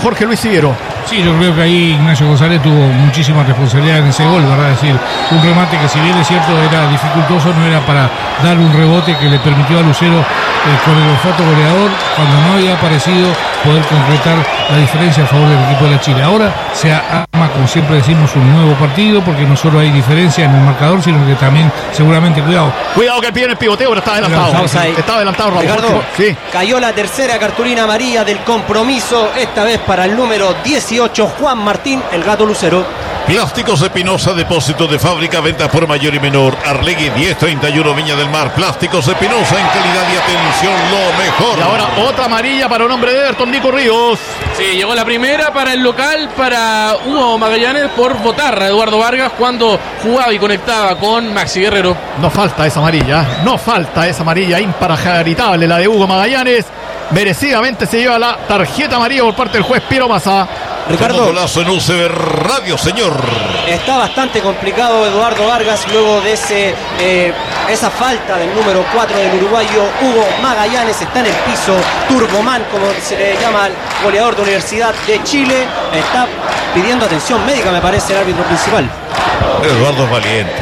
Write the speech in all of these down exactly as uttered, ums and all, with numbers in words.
Jorge Luis Siviero. Sí, yo creo que ahí Ignacio González tuvo muchísima responsabilidad en ese gol, ¿verdad? Es decir, un remate que si bien es cierto era dificultoso, no era para dar un rebote que le permitió a Lucero eh, con el olfato goleador, cuando no había aparecido, poder concretar la diferencia a favor del equipo de la Chile. Ahora se arma, como siempre decimos, un nuevo partido, porque no solo hay diferencia en el marcador, sino que también seguramente, cuidado. Cuidado que pide el pivoteo, pero está adelantado. Está adelantado, Raúl. Ricardo, sí. Cayó la tercera cartulina amarilla del compromiso, esta vez para el número dieciocho, Juan Martín, el Gato Lucero. Plásticos Espinosa, depósito de fábrica, venta por mayor y menor. Arlegui diez treinta y uno, Viña del Mar. Plásticos Espinosa, en calidad y atención, lo mejor. Y ahora otra amarilla para un hombre de Everton, Nico Ríos. Sí, llegó la primera para el local, para Hugo Magallanes por votar a Eduardo Vargas cuando jugaba y conectaba con Maxi Guerrero. No falta esa amarilla, no falta esa amarilla imparitable, la de Hugo Magallanes. Merecidamente se lleva la tarjeta amarilla por parte del juez Piero Massa. Ricardo, golazo en U C B Radio, señor. Está bastante complicado Eduardo Vargas luego de ese eh, esa falta del número cuatro del uruguayo Hugo Magallanes. Está en el piso, Turboman, como se le llama al goleador de Universidad de Chile. Está pidiendo atención médica, me parece, el árbitro principal. Eduardo es valiente.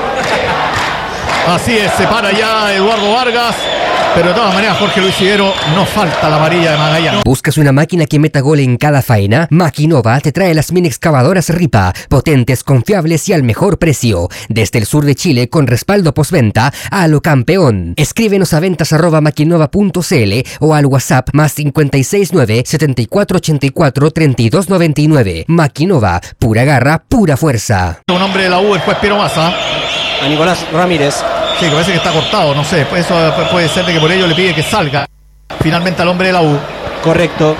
Así es, se para ya Eduardo Vargas. Pero de todas maneras, Jorge Luis Siviero, no falta la amarilla de Magallanes. ¿Buscas una máquina que meta gol en cada faena? Maquinova te trae las mini excavadoras Ripa, potentes, confiables y al mejor precio. Desde el sur de Chile, con respaldo postventa a lo campeón. Escríbenos a ventas arroba maquinova punto cl o al WhatsApp más cinco seis nueve, siete cuatro ocho cuatro, tres dos nueve nueve. Maquinova, pura garra, pura fuerza. Un hombre de la U, el juez Piero Massa. A Nicolás Ramírez. Sí, que parece que está cortado, no sé. Eso puede ser de que por ello le pide que salga finalmente al hombre de la U. Correcto.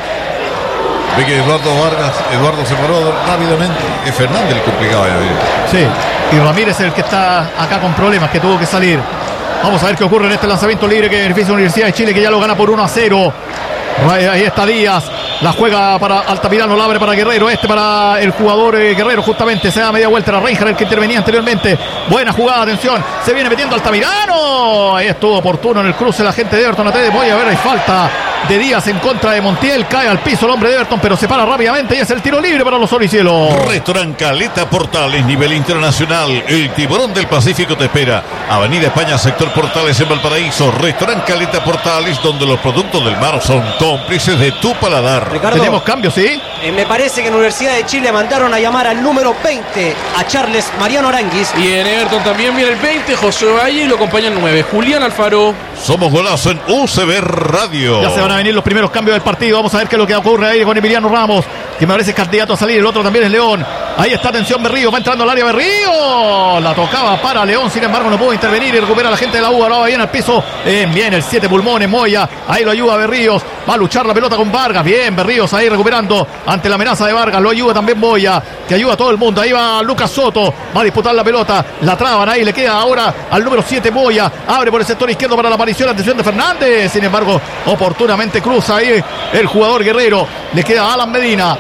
Ve que Eduardo Vargas, Eduardo se paró rápidamente. Es Fernández el complicado. Sí, y Ramírez es el que está acá con problemas, que tuvo que salir. Vamos a ver qué ocurre en este lanzamiento libre que beneficia a la Universidad de Chile, que ya lo gana por uno a cero. Ahí está Díaz, la juega para Altamirano, la abre para Guerrero, este para el jugador eh, Guerrero, justamente se da media vuelta a Reinhardt, el que intervenía anteriormente. Buena jugada, atención, se viene metiendo Altamirano, ahí estuvo oportuno en el cruce la gente de Everton, a de Moya. A ver, hay falta de Díaz en contra de Montiel, cae al piso el hombre de Everton, pero se para rápidamente y es el tiro libre para los oricielos. Restaurant Caleta Portales, nivel internacional, el tiburón del Pacífico te espera. Avenida España, sector Portales en Valparaíso. Restaurant Caleta Portales, donde los productos del mar son cómplices de tu paladar. Ricardo, tenemos cambios, ¿sí? Eh, me parece que en la Universidad de Chile mandaron a llamar al número veinte, a Charles Mariano Aranguis. Y en Everton también viene el veinte, José Valle, y lo acompaña el nueve, Julián Alfaro. Somos golazo en U C B Radio. Ya se van a venir los primeros cambios del partido. Vamos a ver qué es lo que ocurre ahí con Emiliano Ramos, que me parece candidato a salir. El otro también es León. Ahí está, atención, Berrío, va entrando al área Berrío. La tocaba para León, sin embargo no pudo intervenir y recupera a la gente de la U. Ahora va bien al piso. Eh, bien, el siete pulmones, Moya. Ahí lo ayuda Berríos. Va a luchar la pelota con Vargas. Bien, Berríos ahí recuperando ante la amenaza de Vargas. Lo ayuda también Moya, que ayuda a todo el mundo. Ahí va Lucas Soto. Va a disputar la pelota. La traban ahí. Le queda ahora al número siete, Moya. Abre por el sector izquierdo para la aparición. Atención de Fernández. Sin embargo, oportunamente cruza ahí el jugador Guerrero. Le queda a Alan Medina.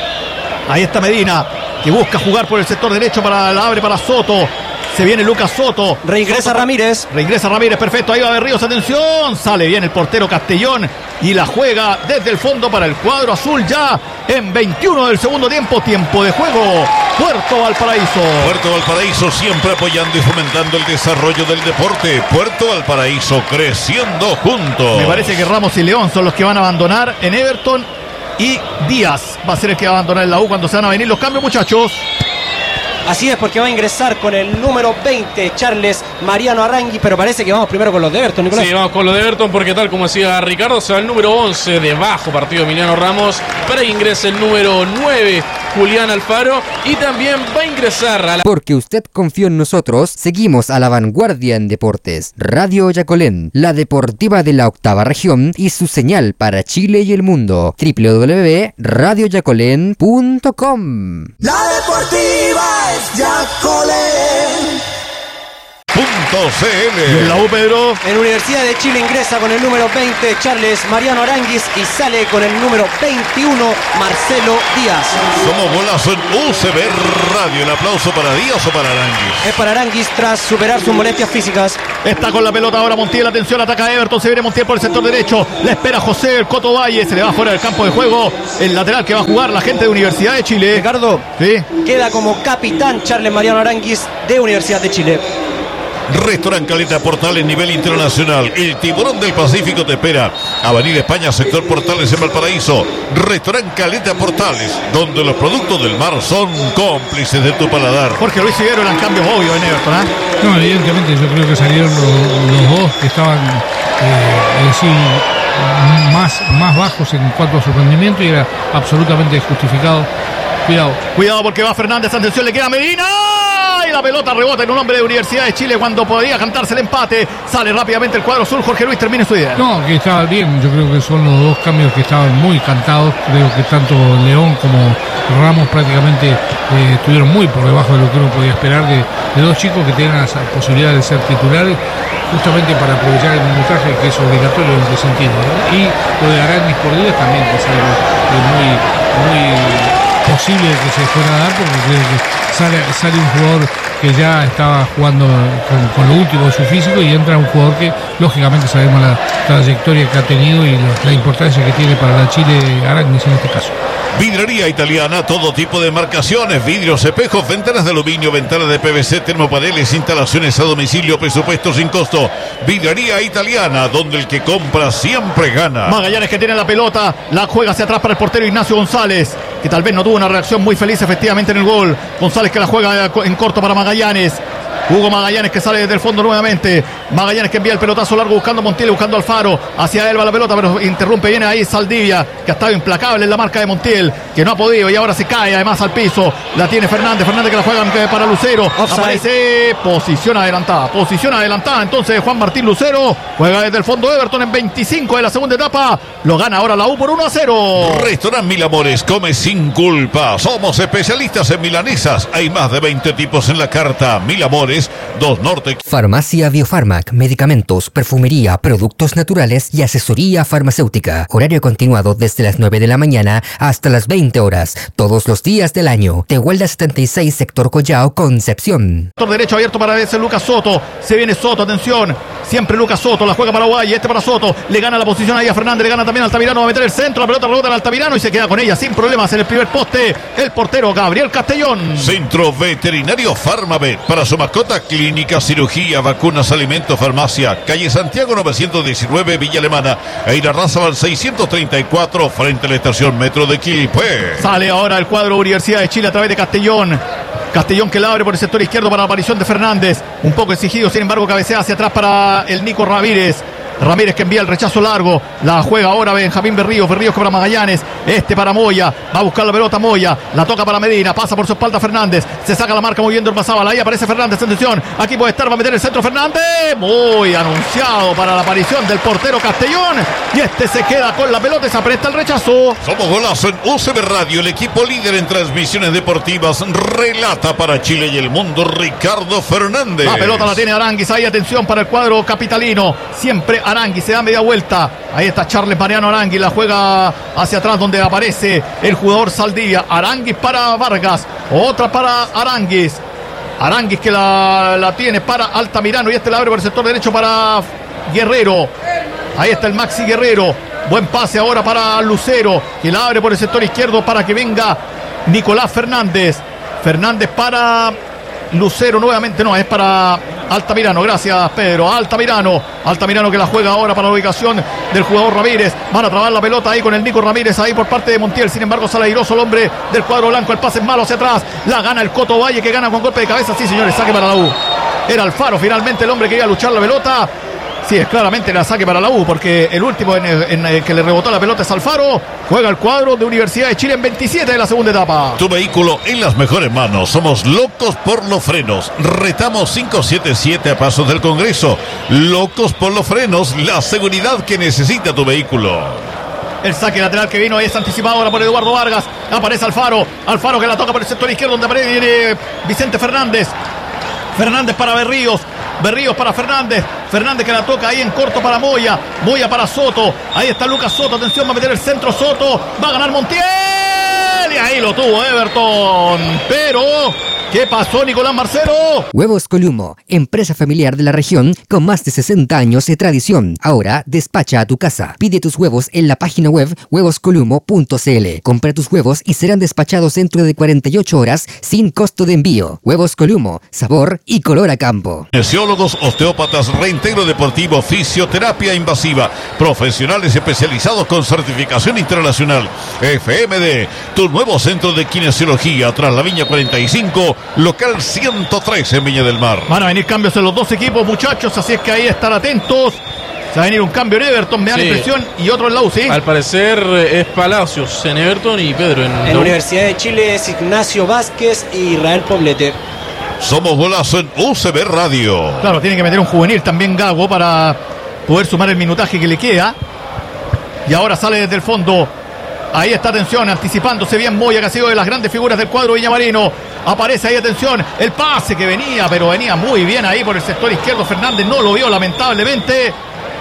Ahí está Medina, que busca jugar por el sector derecho, para la abre para Soto. Se viene Lucas Soto. Reingresa Soto, Ramírez. Reingresa Ramírez, perfecto. Ahí va Berríos, atención. Sale bien el portero Castellón y la juega desde el fondo para el cuadro azul ya en veintiuno del segundo tiempo. Tiempo de juego. Puerto Valparaíso. Puerto Valparaíso siempre apoyando y fomentando el desarrollo del deporte. Puerto Valparaíso creciendo juntos. Me parece que Ramos y León son los que van a abandonar en Everton. Y Díaz va a ser el que va a abandonar en la U cuando se van a venir los cambios, muchachos. Así es, porque va a ingresar con el número veinte, Charles Mariano Arangui, pero parece que vamos primero con los de Everton, Nicolás. Sí, vamos con los de Everton, porque tal como decía Ricardo, se va el número once de bajo partido Emiliano Ramos, para que ingrese el número nueve, Julián Alfaro, y también va a ingresar a la... Porque usted confió en nosotros, seguimos a la vanguardia en deportes. Radio Yacolén, la deportiva de la octava región y su señal para Chile y el mundo. doble u doble u doble u punto radio yacolén punto com. La deportiva es Yacolén. Punto punto c l. ¿Y en la U, Pedro? En Universidad de Chile ingresa con el número veinte Charles Mariano Aranguis y sale con el número veintiuno Marcelo Díaz. Somos Golazo en U C B Radio. ¿El aplauso para Díaz o para Aranguis? Es para Aranguis tras superar sus molestias físicas. Está con la pelota ahora Montiel, atención, ataca Everton, se viene Montiel por el sector derecho, le espera José el Coto Valle, se le va fuera del campo de juego, el lateral que va a jugar la gente de Universidad de Chile. Ricardo, ¿Sí? queda como capitán Charles Mariano Aranguis de Universidad de Chile. Restaurant Caleta Portales nivel internacional. El Tiburón del Pacífico te espera. Avenida España, sector Portales en Valparaíso. Restaurant Caleta Portales, donde los productos del mar son cómplices de tu paladar. Jorge Luis Figueroa, eran cambios obvios en Everton, ¿eh? No, evidentemente yo creo que salieron los, los dos que estaban, eh, es decir, más, más bajos en cuanto a su rendimiento y era absolutamente justificado. Cuidado. Cuidado porque va Fernández, atención, le queda Medina. Y la pelota rebota en un hombre de Universidad de Chile cuando podía cantarse el empate. Sale rápidamente el cuadro azul. Jorge Luis, termine su idea. No, que estaba bien. Yo creo que son los dos cambios que estaban muy cantados. Creo que tanto León como Ramos prácticamente eh, estuvieron muy por debajo de lo que uno podía esperar de, de dos chicos que tienen la posibilidad de ser titulares, justamente para aprovechar el minutaje que es obligatorio en ese sentido, ¿no? Y lo de Aranguis por Díaz también es algo muy, muy posible que se fuera a dar, porque creo que sale, sale un jugador que ya estaba jugando con, con lo último de su físico y entra un jugador que lógicamente sabemos la trayectoria que ha tenido y la, la importancia que tiene para la Chile Aranguis en este caso. Vidrería Italiana, todo tipo de marcaciones, vidrios, espejos, ventanas de aluminio, ventanas de P V C, termopaneles, instalaciones a domicilio, presupuesto sin costo. Vidrería Italiana, donde el que compra siempre gana. Magallanes que tiene la pelota, la juega hacia atrás para el portero Ignacio González, que tal vez no tuvo una reacción muy feliz efectivamente en el gol. González que la juega en corto para Magallanes. Hugo Magallanes que sale desde el fondo nuevamente. Magallanes que envía el pelotazo largo buscando a Montiel, buscando a Alfaro. Hacia él va la pelota, pero interrumpe. Viene ahí Saldivia, que ha estado implacable en la marca de Montiel, que no ha podido y ahora se cae además al piso. La tiene Fernández. Fernández que la juega para Lucero. Offside. Aparece posición adelantada. Posición adelantada. Entonces Juan Martín Lucero juega desde el fondo Everton en veinticinco de la segunda etapa. Lo gana ahora la U por uno a cero. Restaurant Mil Amores, come sin culpa. Somos especialistas en milanesas. Hay más de veinte tipos en la carta. Mil Amores, dos Norte. Farmacia Biofarmac, medicamentos, perfumería, productos naturales y asesoría farmacéutica. Horario continuado desde las nueve de la mañana hasta las veinte horas, todos los días del año. Tehuelda setenta y seis, sector Collao, Concepción. Sector derecho abierto para ese Lucas Soto. Se viene Soto, atención. Siempre Lucas Soto, la juega para Guay, este para Soto. Le gana la posición ahí a Fernández, le gana también a Altamirano, va a meter el centro. La pelota rebota en Altamirano y se queda con ella sin problemas en el primer poste. El portero Gabriel Castellón. Centro Veterinario Farmavet. Para su mascota, clínica, cirugía, vacunas, alimentos, farmacia. Calle Santiago novecientos diecinueve, Villa Alemana. Eira Razabal seiscientos treinta y cuatro, frente a la estación Metro de Quilpué. Sale ahora el cuadro Universidad de Chile a través de Castellón. Castellón que la abre por el sector izquierdo para la aparición de Fernández. Un poco exigido, sin embargo, cabecea hacia atrás para el Nico Ramírez. Ramírez que envía el rechazo largo. La juega ahora Benjamín Berríos. Berríos que para Magallanes. Este para Moya. Va a buscar la pelota Moya. La toca para Medina. Pasa por su espalda Fernández. Se saca la marca moviendo el Mazábal. Ahí aparece Fernández. Atención. Aquí puede estar. Va a meter el centro Fernández. Muy anunciado para la aparición del portero Castellón. Y este se queda con la pelota y se aprieta el rechazo. Somos Golazo en U C B Radio, el equipo líder en transmisiones deportivas. Relata para Chile y el mundo Ricardo Fernández. La pelota la tiene Aranguis. Ahí atención para el cuadro capitalino. Siempre Aranguis se da media vuelta. Ahí está Charles Mariano Aranguis. La juega hacia atrás donde aparece el jugador Saldivia. Aranguis para Vargas. Otra para Aranguis. Aranguis que la, la tiene para Altamirano. Y este la abre por el sector derecho para Guerrero. Ahí está el Maxi Guerrero. Buen pase ahora para Lucero, que la abre por el sector izquierdo para que venga Nicolás Fernández. Fernández para Lucero nuevamente, no, es para Altamirano. Gracias, Pedro. Altamirano. Altamirano que la juega ahora para la ubicación del jugador Ramírez. Van a trabar la pelota ahí con el Nico Ramírez ahí por parte de Montiel. Sin embargo, sale airoso el hombre del cuadro blanco. El pase es malo hacia atrás. La gana el Coto Valle, que gana con golpe de cabeza. Sí, señores, saque para la U. Era Alfaro finalmente el hombre que iba a luchar la pelota. Sí, es claramente la saque para la U, porque el último en, en, en que le rebotó la pelota es Alfaro. Juega el cuadro de Universidad de Chile en veintisiete de la segunda etapa. Tu vehículo en las mejores manos. Somos locos por los frenos. Retamos cinco siete siete a pasos del Congreso. Locos por los frenos, la seguridad que necesita tu vehículo. El saque lateral que vino es anticipado ahora por Eduardo Vargas. Aparece Alfaro. Alfaro que la toca por el sector izquierdo donde aparece Vicente Fernández. Fernández para Berríos. Berríos para Fernández. Fernández que la toca ahí en corto para Moya. Moya para Soto. Ahí está Lucas Soto. Atención, va a meter el centro Soto. Va a ganar Montiel. Y ahí lo tuvo Everton. Pero... ¿qué pasó, Nicolás Marcelo? Huevos Columo, empresa familiar de la región con más de sesenta años de tradición. Ahora despacha a tu casa. Pide tus huevos en la página web huevos columo punto c l. Compra tus huevos y serán despachados dentro de cuarenta y ocho horas sin costo de envío. Huevos Columo, sabor y color a campo. Kinesiólogos, osteópatas, reintegro deportivo, fisioterapia invasiva, profesionales especializados con certificación internacional. F M D, tu nuevo centro de kinesiología tras la Viña cuarenta y cinco. Local ciento tres en Viña del Mar. Van a venir cambios en los dos equipos, muchachos, así es que ahí estar atentos. Se va a venir un cambio en Everton, me da sí. la impresión, y otro en la U, ¿sí? Al parecer es Palacios en Everton y Pedro en, en la Universidad de Chile es Ignacio Vázquez y Israel Poblete. Somos Golazo en U C B Radio. Claro, tiene que meter un juvenil también Gago para poder sumar el minutaje que le queda. Y ahora sale desde el fondo. Ahí está, atención, anticipándose bien Moya, que ha sido de las grandes figuras del cuadro villamarino. Aparece ahí, atención, el pase que venía, pero venía muy bien ahí por el sector izquierdo. Fernández no lo vio, lamentablemente.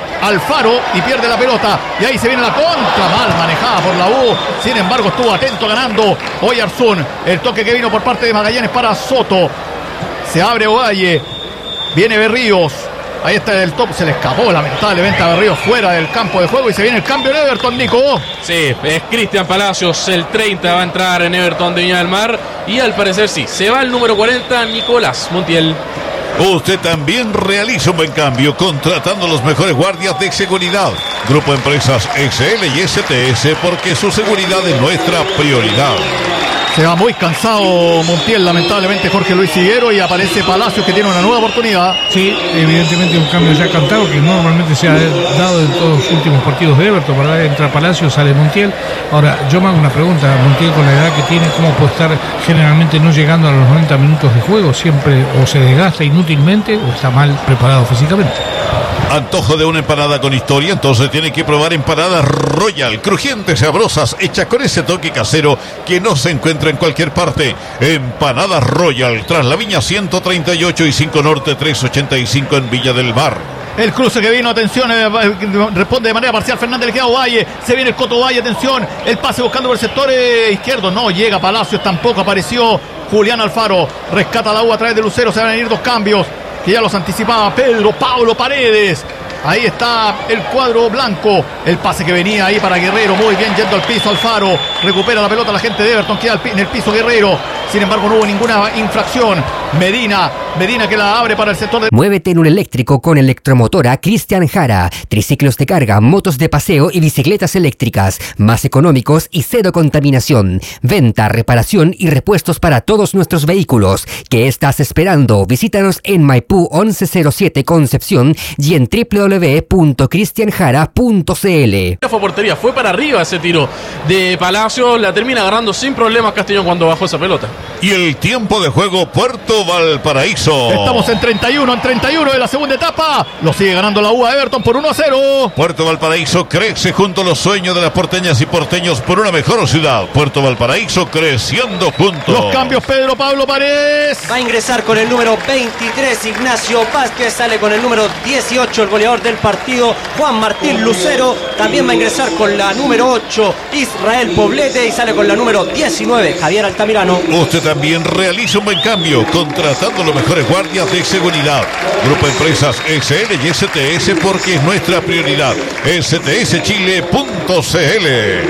Alfaro y pierde la pelota. Y ahí se viene la contra, mal manejada por la U. Sin embargo, estuvo atento ganando Oyarzún. El toque que vino por parte de Magallanes para Soto. Se abre Ovalle. Viene Berríos. Ahí está el top, se le escapó lamentablemente a Berríos fuera del campo de juego y se viene el cambio en Everton, Nico. Sí, es Cristian Palacios, el treinta va a entrar en Everton de Viña del Mar y al parecer sí, se va el número cuarenta, Nicolás Montiel. Usted también realiza un buen cambio contratando los mejores guardias de seguridad. Grupo Empresas X L y S T S, porque su seguridad es nuestra prioridad. Se va muy cansado Montiel, lamentablemente, Jorge Luis Higuero, y aparece Palacios, que tiene una nueva oportunidad. Sí, evidentemente un cambio ya cantado que normalmente se ha dado en todos los últimos partidos de Everton, ¿verdad? Entra Palacios, sale Montiel. Ahora, yo me hago una pregunta, Montiel con la edad que tiene, ¿cómo puede estar generalmente no llegando a los noventa minutos de juego? Siempre o se desgasta inútilmente o está mal preparado físicamente. Antojo de una empanada con historia, entonces tiene que probar empanadas Royal, crujientes, sabrosas, hechas con ese toque casero que no se encuentra en cualquier parte. Empanadas Royal, tras la Viña ciento treinta y ocho y cinco Norte trescientos ochenta y cinco en Villa del Mar. El cruce que vino, atención, eh, responde de manera parcial Fernández, le queda Ovalle, se viene el Coto Valle, atención, el pase buscando por el sector eh, izquierdo, no llega Palacios, tampoco apareció Julián Alfaro, rescata la U a través de Lucero, se van a venir dos cambios, que ya los anticipaba Pedro Pablo Paredes. Ahí está el cuadro blanco. El pase que venía ahí para Guerrero. Muy bien, yendo al piso Alfaro. Recupera la pelota la gente de Everton. Queda en el piso Guerrero. Sin embargo, no hubo ninguna infracción. Medina, Medina que la abre para el sector de... Muévete en un eléctrico con Electromotora Cristian Jara. Triciclos de carga, motos de paseo y bicicletas eléctricas. Más económicos y cero contaminación. Venta, reparación y repuestos para todos nuestros vehículos. ¿Qué estás esperando? Visítanos en Maipú once cero siete Concepción y en w w w punto cristian jara punto c l. Fue portería, fue para arriba ese tiro de Palacio, la termina agarrando sin problemas Castellón cuando bajó esa pelota. Y el tiempo de juego Puerto Valparaíso. Estamos en treinta y uno, en treinta y uno de la segunda etapa. Lo sigue ganando la U a Everton por uno a cero. Puerto Valparaíso crece junto a los sueños de las porteñas y porteños por una mejor ciudad. Puerto Valparaíso creciendo juntos. Los cambios, Pedro Pablo Paredes. Va a ingresar con el número veintitrés Ignacio Vázquez, sale con el número dieciocho el goleador del partido Juan Martín Lucero, también va a ingresar con la número ocho Israel Poblete y sale con la número diecinueve Javier Altamirano. Usted también realiza un buen cambio contratando los mejores guardias de seguridad. Grupo Empresas X L y S T S, porque es nuestra prioridad. S T S Chile punto c l.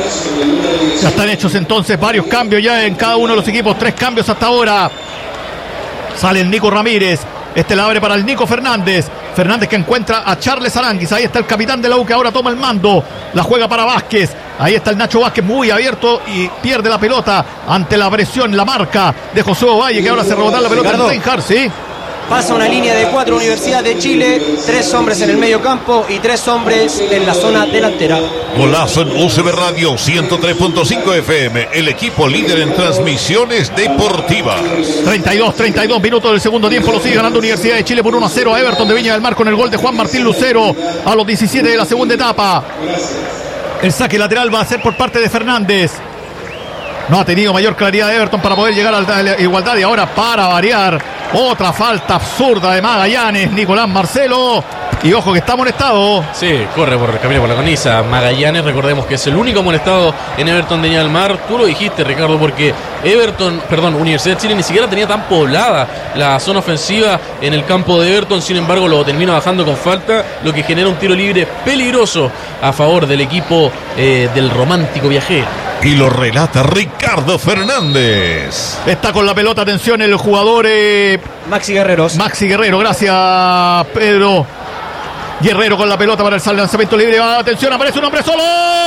Ya están hechos entonces varios cambios ya en cada uno de los equipos, tres cambios hasta ahora. Sale el Nico Ramírez. Este la abre para el Nico Fernández. Fernández que encuentra a Charles Aranguis. Ahí está el capitán de la U que ahora toma el mando. La juega para Vázquez. Ahí está el Nacho Vázquez muy abierto y pierde la pelota ante la presión, la marca de Josué Ovalle, que ahora se rebota la pelota en Reinhardt, ¿sí? Pasa una línea de cuatro Universidad de Chile, tres hombres en el medio campo y tres hombres en la zona delantera. Golazo en U C B Radio ciento tres punto cinco F M, el equipo líder en transmisiones deportivas. treinta y dos, treinta y dos minutos del segundo tiempo, lo sigue ganando Universidad de Chile por uno a cero a Everton de Viña del Mar con el gol de Juan Martín Lucero a los diecisiete de la segunda etapa. El saque lateral va a ser por parte de Fernández. No ha tenido mayor claridad de Everton para poder llegar a la igualdad y ahora para variar Otra falta absurda de Magallanes, Nicolás Marcelo. Y ojo que está amonestado. Sí, corre por camino por la coniza. Magallanes, recordemos que es el único amonestado en Everton de Viña del Mar. Tú lo dijiste, Ricardo, porque Everton, perdón, Universidad de Chile ni siquiera tenía tan poblada la zona ofensiva en el campo de Everton. Sin embargo, lo termina bajando con falta, lo que genera un tiro libre peligroso a favor del equipo eh, del romántico viajero. Y lo relata Ricardo Fernández. Está con la pelota, atención, el jugador eh, Maxi Guerreros. Maxi Guerrero, gracias Pedro. Guerrero con la pelota para el lanzamiento libre. Atención, aparece un hombre solo.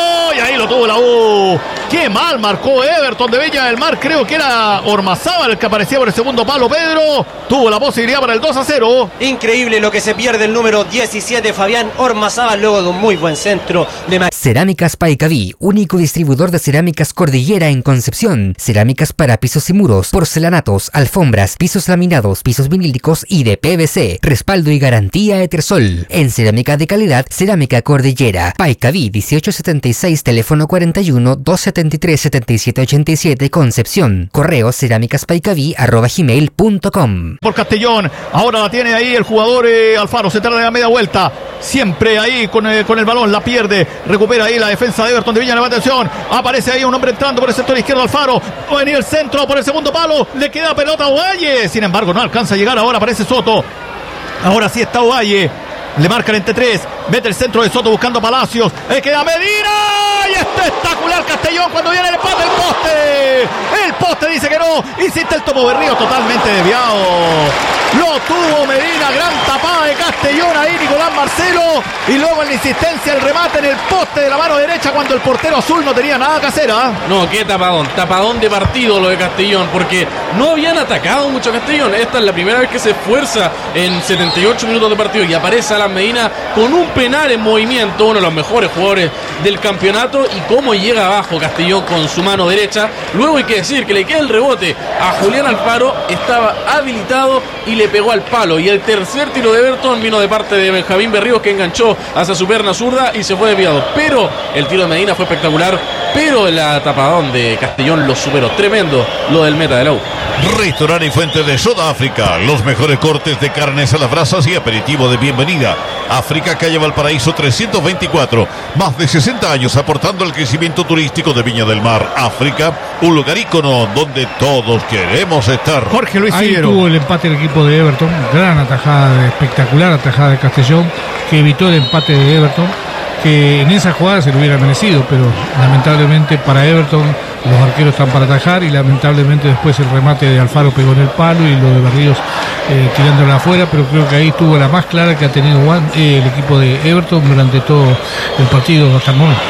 Y ahí lo tuvo la U. Qué mal marcó Everton de Viña del Mar. Creo que era Ormazábal el que aparecía por el segundo palo. Pedro tuvo la posibilidad para el dos a cero. Increíble lo que se pierde el número diecisiete, Fabián Ormazábal, luego de un muy buen centro de Ma- Cerámicas Paicaví, único distribuidor de cerámicas Cordillera en Concepción. Cerámicas para pisos y muros, porcelanatos, alfombras, pisos laminados, pisos vinílicos y de P V C. Respaldo y garantía Etersol. En cerámica de calidad, Cerámica Cordillera. Paicaví dieciocho setenta y seis, teléfono cuarenta y uno, doscientos setenta y tres, setenta y siete ochenta y siete, Concepción. Correo cerámicaspaicaví arroba gmail punto com. Por Castellón, ahora la tiene ahí el jugador eh, Alfaro, se tarda de la media vuelta. Siempre ahí con, eh, con el balón, la pierde. Recupera ahí la defensa de Everton de Viña. Atención, aparece ahí un hombre entrando por el sector izquierdo. Alfaro, va a venir el centro por el segundo palo. Le queda pelota a Ovalle. Sin embargo, no alcanza a llegar. Ahora aparece Soto. Ahora sí está Ovalle. Le marcan entre tres. Mete el centro de Soto buscando a Palacios. Le queda Medina. Y espectacular Castellón cuando viene el empate. El poste. El poste dice que no. Insiste el Topo Berrío, totalmente desviado. Lo tuvo Medina. Gran tapada de Castellón ahí, Nicolás Marcelo. Y luego en la insistencia el remate en el poste de la mano derecha cuando el portero azul no tenía nada que hacer. ¿eh? No, qué tapadón. Tapadón de partido lo de Castellón, porque no habían atacado mucho a Castellón. Esta es la primera vez que se esfuerza en setenta y ocho minutos de partido y aparece Alan Medina con un penal en movimiento, uno de los mejores jugadores del campeonato, y cómo llega abajo Castellón con su mano derecha. Luego hay que decir que le queda el rebote a Julián Alfaro, estaba habilitado y le pegó al palo, y el tercer tiro de Everton vino de parte de Benjamín Berríos, que enganchó hacia su perna zurda y se fue desviado, pero el tiro de Medina fue espectacular, pero el tapadón de Castellón lo superó. Tremendo lo del meta de la U. Restaurante y Fuente de Sudáfrica, los mejores cortes de carnes a las brasas y aperitivo de bienvenida. África, calle Valparaíso trescientos veinticuatro, más de sesenta años aportando al crecimiento turístico de Viña del Mar. África, un lugar ícono donde todos queremos estar. Jorge Luis Ahí Figueroa. tuvo el empate el equipo de Everton, gran atajada, de, espectacular atajada de Castellón, que evitó el empate de Everton, que en esa jugada se lo hubiera merecido, pero lamentablemente para Everton los arqueros están para atajar, y lamentablemente después el remate de Alfaro pegó en el palo y lo de Berríos eh, tirándola afuera, pero creo que ahí tuvo la más clara que ha tenido Juan, eh, el equipo de Everton durante todo el partido hasta el momento.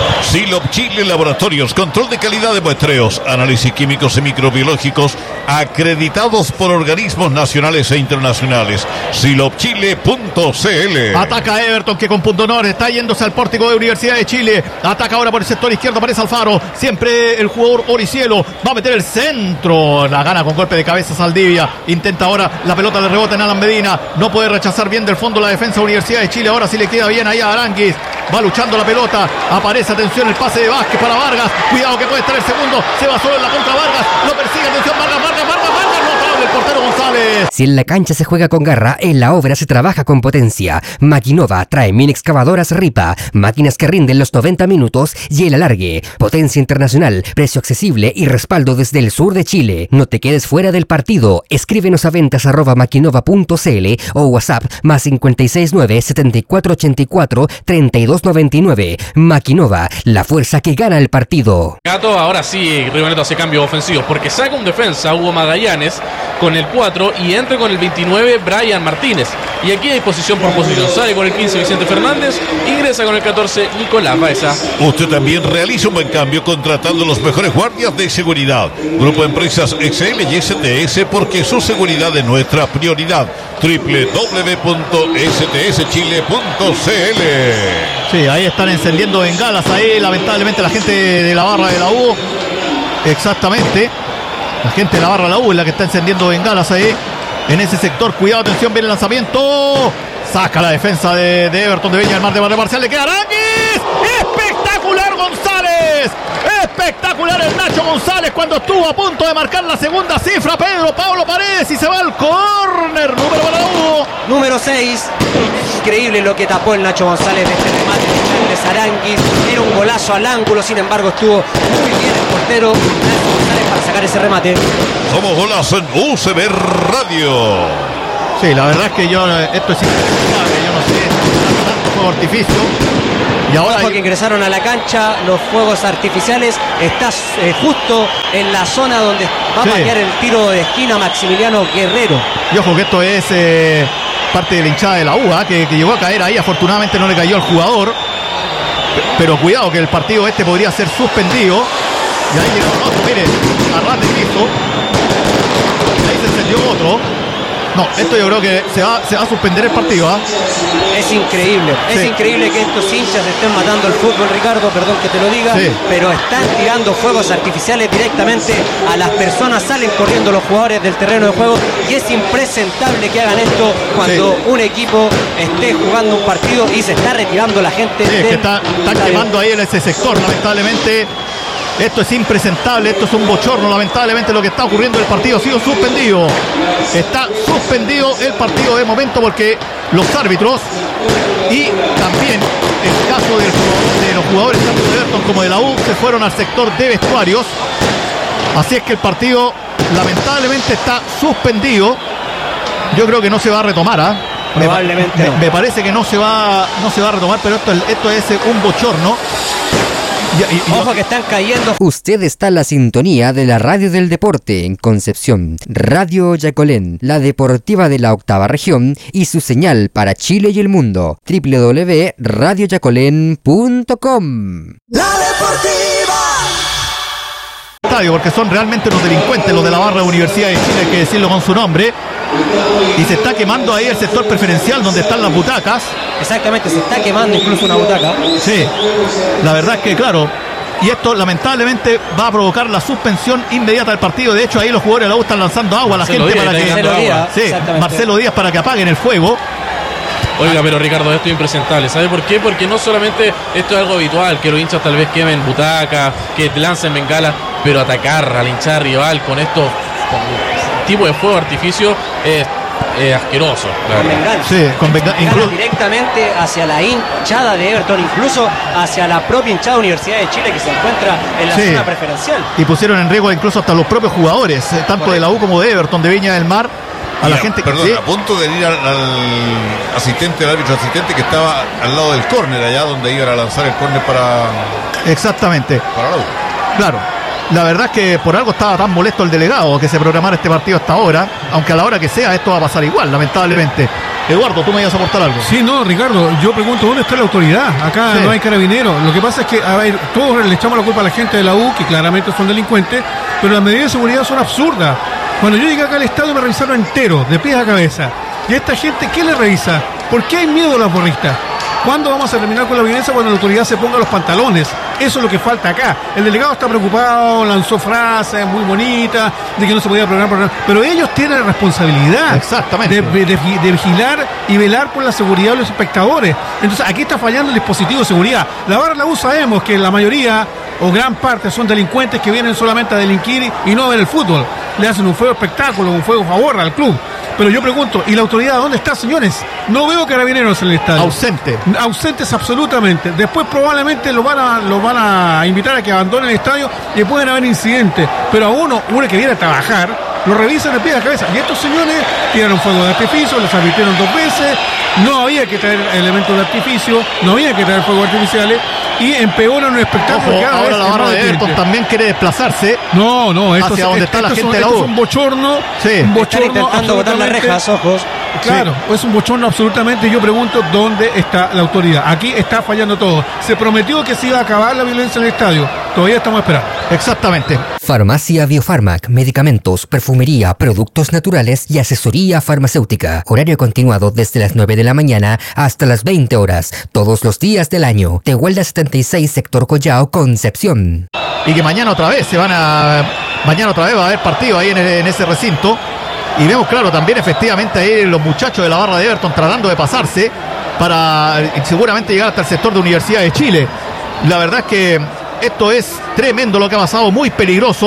Silop Chile Laboratorios, control de calidad de muestreos, análisis químicos y microbiológicos acreditados por organismos nacionales e internacionales. silop chile punto c l. Ataca Everton, que con punto honor está yéndose al pórtico de Universidad de Chile. Ataca ahora por el sector izquierdo, aparece Alfaro. Siempre el jugador Oricielo va a meter el centro. La gana con golpe de cabeza Saldivia. Intenta ahora la pelota de rebote en Alan Medina. No puede rechazar bien del fondo la defensa de Universidad de Chile. Ahora sí le queda bien ahí a Aranguis. Va luchando la pelota. Aparece, atención, el pase de Vázquez para Vargas. Cuidado que puede estar el segundo. Se va solo en la contra Vargas. Lo persigue, atención, Vargas, Vargas, Vargas, Vargas. No trae el portero González. Si en la cancha se juega con garra, en la obra se trabaja con potencia. Maquinova trae mini excavadoras Ripa, máquinas que rinden los noventa minutos y el alargue. Potencia internacional, precio accesible y respaldo desde el sur de Chile. No te quedes fuera del partido. Escríbenos a ventas arroba maquinova punto c l o WhatsApp más cinco seis nueve, setenta y cuatro ochenta y cuatro, treinta y dos noventa y nueve. Maquinova, la fuerza que gana el partido. Gato, ahora sí, Rigoneto hace cambios ofensivos, porque saca un defensa, Hugo Magallanes, con el cuatro, y entra con el veintinueve, Brian Martínez. Y aquí hay posición por posición. Sale con el quince, Vicente Fernández, ingresa con el catorce, Nicolás Baeza. Usted también realiza un buen cambio contratando los mejores guardias de seguridad. Grupo de Empresas X L y S T S, porque su seguridad es nuestra prioridad. doble u doble u doble u punto s t s chile punto c l. Sí, ahí están encendiendo bengalas ahí, lamentablemente la gente de la barra de la U. Exactamente. La gente de la barra de la U es la que está encendiendo bengalas ahí en ese sector. Cuidado, atención, viene el lanzamiento. Saca la defensa de, de Everton de Viña del Mar, de Barrio Marcial. Le queda Aranguis. ¡Espectacular González! ¡Espectacular el Nacho González! cuando estuvo a punto de marcar la segunda cifra Pedro Pablo Paredes y se va al córner, número para la U. Número seis. Increíble lo que tapó el Nacho González de este remate de Saranguis. Era un golazo al ángulo, sin embargo estuvo muy bien el portero Nacho González para sacar ese remate. Somos Golazo en U C B Radio. Sí, la verdad es que yo, esto es impresionante, yo no sé, tanto fuego artificio. Y ahora Ojo hay... que ingresaron a la cancha los fuegos artificiales. Está eh, justo en la zona donde va Sí. a patear el tiro de esquina Maximiliano Guerrero. Y ojo que esto es eh, parte de la hinchada de la U, ¿eh? que, que llegó a caer ahí, afortunadamente no le cayó al jugador. P- Pero cuidado que el partido este podría ser suspendido. Y ahí llega otro, mire, a ras de piso. Y ahí se encendió otro. No, esto yo creo que se va, se va a suspender el partido, ¿ah? Es increíble, es Sí. increíble que estos hinchas estén matando el fútbol, Ricardo, perdón que te lo diga, Sí. pero están tirando fuegos artificiales directamente a las personas, salen corriendo los jugadores del terreno de juego y es impresentable que hagan esto cuando Sí. un equipo esté jugando un partido y se está retirando la gente. Sí, es del que está, están estadio. quemando ahí en ese sector, lamentablemente. Esto es impresentable, esto es un bochorno, lamentablemente lo que está ocurriendo en el partido ha sido suspendido. Está suspendido el partido de momento porque los árbitros y también el caso del jugador- de los jugadores tanto de Everton como de la U se fueron al sector de vestuarios. Así es que el partido lamentablemente está suspendido. Yo creo que no se va a retomar, ¿ah? Me- Probablemente me, no. me parece que no se va, no se va a retomar, pero esto, es- esto es un bochorno. Y- y- y- Ojo que están cayendo. Usted está en la sintonía de la Radio del Deporte en Concepción, Radio Yacolén, la deportiva de la octava región y su señal para Chile y el mundo, doble u doble u doble u punto radio yacolén punto com. estadio, porque son realmente unos delincuentes los de la barra de Universidad de Chile, hay que decirlo con su nombre. Y se está quemando ahí el sector preferencial donde están las butacas. Exactamente, se está quemando incluso una butaca. Sí, la verdad es que claro, y esto lamentablemente va a provocar la suspensión inmediata del partido. De hecho ahí los jugadores de la U están lanzando agua a la Marcelo gente Díaz para está que... tirando agua. Sí, exactamente. Marcelo Díaz para que apaguen el fuego. Oiga, pero Ricardo, esto es impresentable. ¿Sabe por qué? Porque no solamente esto es algo habitual, que los hinchas tal vez quemen butacas, que lancen bengalas, pero atacar a la hinchada rival con estos con tipo de fuego artificio es, es asqueroso, la Con verdad. venganza. Sí, con venga- Ganan incluso- directamente hacia la hinchada de Everton, incluso hacia la propia hinchada de Universidad de Chile que se encuentra en la Sí. zona preferencial. Y pusieron en riesgo incluso hasta los propios jugadores, eh, tanto de la U como de Everton, de Viña del Mar, a la Mira, gente que... perdón, sí, a punto de ir al, al asistente, al árbitro asistente que estaba al lado del córner, allá donde iban a lanzar el córner para, exactamente, para la U. claro. La verdad es que por algo estaba tan molesto el delegado que se programara este partido hasta ahora, aunque a la hora que sea esto va a pasar igual, lamentablemente. Eduardo, tú me ibas a aportar algo. Sí, no, Ricardo, yo pregunto, ¿dónde está la autoridad? Acá Sí. no hay carabineros. Lo que pasa es que, a ver, todos le echamos la culpa a la gente de la U, que claramente son delincuentes, pero las medidas de seguridad son absurdas. Cuando yo llegué acá al estadio me revisaron entero, de pies a cabeza. ¿Y a esta gente qué le revisa? ¿Por qué hay miedo a los porristas? ¿Cuándo vamos a terminar con la violencia? Cuando la autoridad se ponga los pantalones. Eso es lo que falta acá. El delegado está preocupado, lanzó frases muy bonitas, de que no se podía programar, programar, pero ellos tienen la responsabilidad Exactamente. de, de- de vigilar y velar por la seguridad de los espectadores. Entonces aquí está fallando el dispositivo de seguridad. La barra de la U sabemos que la mayoría o gran parte son delincuentes que vienen solamente a delinquir y no a ver el fútbol. Le hacen un fuego espectáculo, un fuego favor al club. Pero yo pregunto, ¿y la autoridad dónde está, señores? No veo carabineros en el estadio. Ausente. Ausentes absolutamente. Después probablemente lo van a lo van a invitar a que abandone el estadio y pueden haber incidentes. Pero a uno, uno que viene a trabajar, lo revisan de pie a la cabeza. Y estos señores tiraron fuego de artificio, les advirtieron dos veces. No había que traer elementos de artificio, no había que traer fuegos artificiales y empeoran un espectáculo. Ojo, que cada ahora vez la es barra más de Everton deprimente. también quiere desplazarse. No, no, esto hacia es, donde está la esto gente es, de la esto U. es un bochorno. Sí. Un Están bochorno intentando botar las absolutamente. rejas, ojos. Claro, es un bochorno absolutamente. Yo pregunto dónde está la autoridad. Aquí está fallando todo. Se prometió que se iba a acabar la violencia en el estadio. Todavía estamos esperando. Exactamente. Farmacia Biofarmac, medicamentos, perfumería, productos naturales y asesoría farmacéutica. Horario continuado desde las nueve de la mañana hasta las veinte horas, todos los días del año. Tehuelda setenta y seis, sector Collao, Concepción. Y que mañana otra vez se van a... Mañana otra vez va a haber partido ahí en, en ese recinto. Y vemos, claro, también efectivamente ahí los muchachos de la barra de Everton tratando de pasarse para eh, seguramente llegar hasta el sector de Universidad de Chile. La verdad es que esto es tremendo lo que ha pasado, muy peligroso.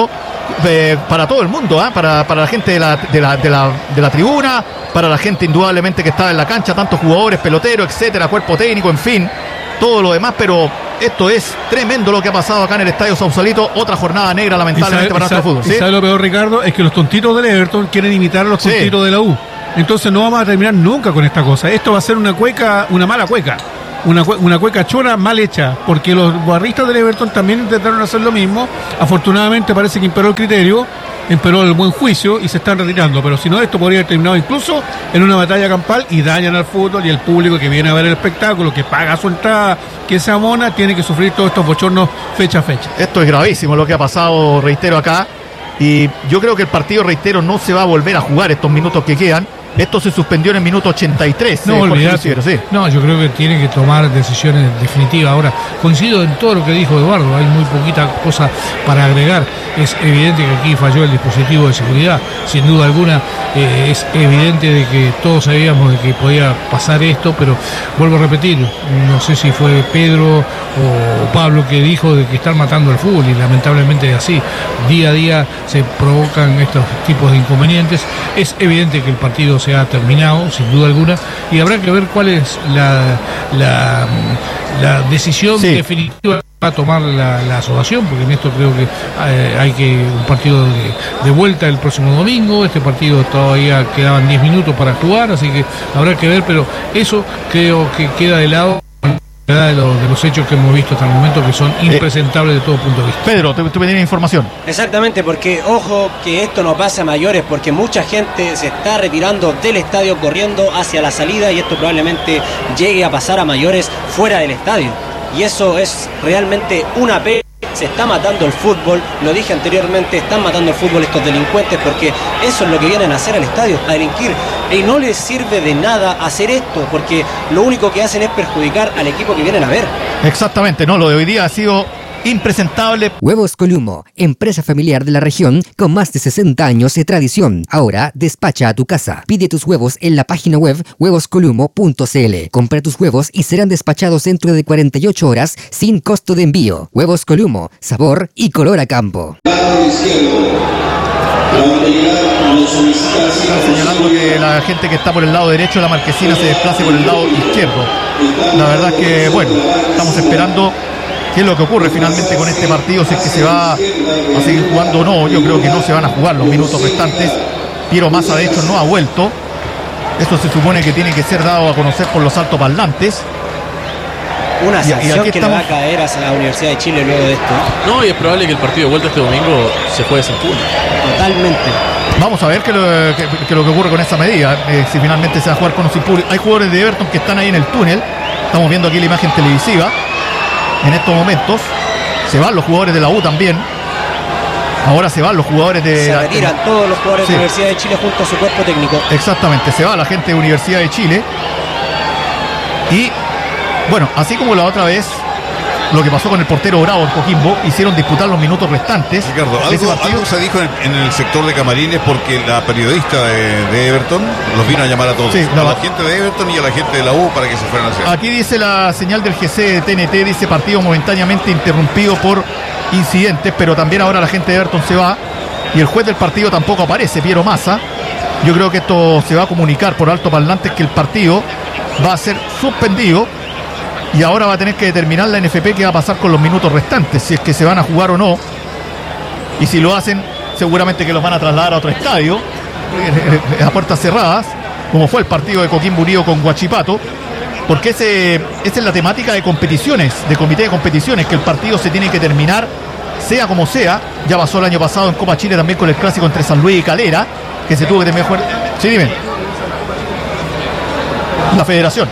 eh, para todo el mundo, ¿eh? para, para la gente de la, de, la, de, la, de la tribuna, para la gente indudablemente que estaba en la cancha, tantos jugadores, peloteros, etcétera, cuerpo técnico, en fin, todo lo demás, pero esto es tremendo lo que ha pasado acá en el Estadio Sausalito, otra jornada negra lamentablemente sabe, para nuestro fútbol. ¿Sí? Y sabe lo peor, Ricardo, es que los tontitos del Everton quieren imitar a los tontitos sí. de la U. Entonces no vamos a terminar nunca con esta cosa. Esto va a ser una cueca, una mala cueca. Una, una cueca chora mal hecha, porque los barristas del Everton también intentaron hacer lo mismo. Afortunadamente parece que imperó el criterio, imperó el buen juicio y se están retirando. Pero si no, esto podría haber terminado incluso en una batalla campal y dañan al fútbol, y el público que viene a ver el espectáculo, que paga su entrada, que se amona, tiene que sufrir todos estos bochornos fecha a fecha. Esto es gravísimo lo que ha pasado, reitero, acá. Y yo creo que el partido, reitero, no se va a volver a jugar estos minutos que quedan. Esto se suspendió en el minuto ochenta y tres. No, eh, olvidate. Sí. No, yo creo que tiene que tomar decisiones definitivas. Ahora, coincido en todo lo que dijo Eduardo, hay muy poquita cosa para agregar. Es evidente que aquí falló el dispositivo de seguridad, sin duda alguna. Eh, es evidente de que todos sabíamos de que podía pasar esto, pero vuelvo a repetir, no sé si fue Pedro o Pablo que dijo de que están matando al fútbol, y lamentablemente es así. Día a día se provocan estos tipos de inconvenientes. Es evidente que el partido se ha terminado, sin duda alguna, y habrá que ver cuál es la, la, la decisión sí. definitiva que va a tomar la, la asociación, porque en esto creo que eh, hay que un partido de, de vuelta el próximo domingo. Este partido todavía quedaban diez minutos para jugar, así que habrá que ver, pero eso creo que queda de lado de los, de los hechos que hemos visto hasta el momento, que son impresentables de todo punto de vista. Pedro, tú, tú me tienes información. Exactamente, porque ojo que esto no pasa a mayores, porque mucha gente se está retirando del estadio corriendo hacia la salida, y esto probablemente llegue a pasar a mayores fuera del estadio, y eso es realmente una pena. Se está matando el fútbol, lo dije anteriormente, están matando el fútbol estos delincuentes, porque eso es lo que vienen a hacer al estadio, a delinquir, y no les sirve de nada hacer esto, porque lo único que hacen es perjudicar al equipo que vienen a ver. Exactamente, no, lo de hoy día ha sido impresentable. Huevos Columo, empresa familiar de la región con más de sesenta años de tradición. Ahora despacha a tu casa. Pide tus huevos en la página web huevos columo punto c l. Compra tus huevos y serán despachados dentro de cuarenta y ocho horas sin costo de envío. Huevos Columo, sabor y color a campo. Señalando que la gente que está por el lado derecho de la marquesina se desplace por el lado izquierdo. La verdad es que, bueno, estamos esperando qué es lo que ocurre finalmente con este partido, si es que se va a seguir jugando o no. Yo creo que no se van a jugar los minutos restantes. Piero Massa, de hecho, no ha vuelto. Esto se supone que tiene que ser dado a conocer por los altoparlantes. Una sanción que le va a caer a la Universidad de Chile luego de esto. No, y es probable que el partido de vuelta este domingo se juegue sin público. Totalmente. Vamos a ver qué lo que, que lo que ocurre con esa medida, eh, si finalmente se va a jugar con o sin público. Hay jugadores de Everton que están ahí en el túnel. Estamos viendo aquí la imagen televisiva. En estos momentos se van los jugadores de la U también. Ahora se van los jugadores de... Se retiran la, todos los jugadores sí. de la Universidad de Chile junto a su cuerpo técnico. Exactamente, se va la gente de Universidad de Chile. Y bueno, así como la otra vez, lo que pasó con el portero Bravo en Coquimbo, hicieron disputar los minutos restantes. Ricardo, algo, algo se dijo en, en el sector de camarines, porque la periodista de, de Everton los vino a llamar a todos, sí, a la, la gente de Everton y a la gente de la U, para que se fueran hacia. Aquí dice la señal del G C de T N T, dice partido momentáneamente interrumpido por incidentes, pero también ahora la gente de Everton se va y el juez del partido tampoco aparece, Piero Massa. Yo creo que esto se va a comunicar por altoparlantes que el partido va a ser suspendido. Y ahora va a tener que determinar la N F P qué va a pasar con los minutos restantes, si es que se van a jugar o no. Y si lo hacen, seguramente que los van a trasladar a otro estadio, a puertas cerradas, como fue el partido de Coquimbo Unido con Huachipato, porque ese, esa es la temática de competiciones, de comité de competiciones, que el partido se tiene que terminar, sea como sea. Ya pasó el año pasado en Copa Chile también con el clásico entre San Luis y Calera, que se tuvo que terminar jugar. Sí, dime. La federación.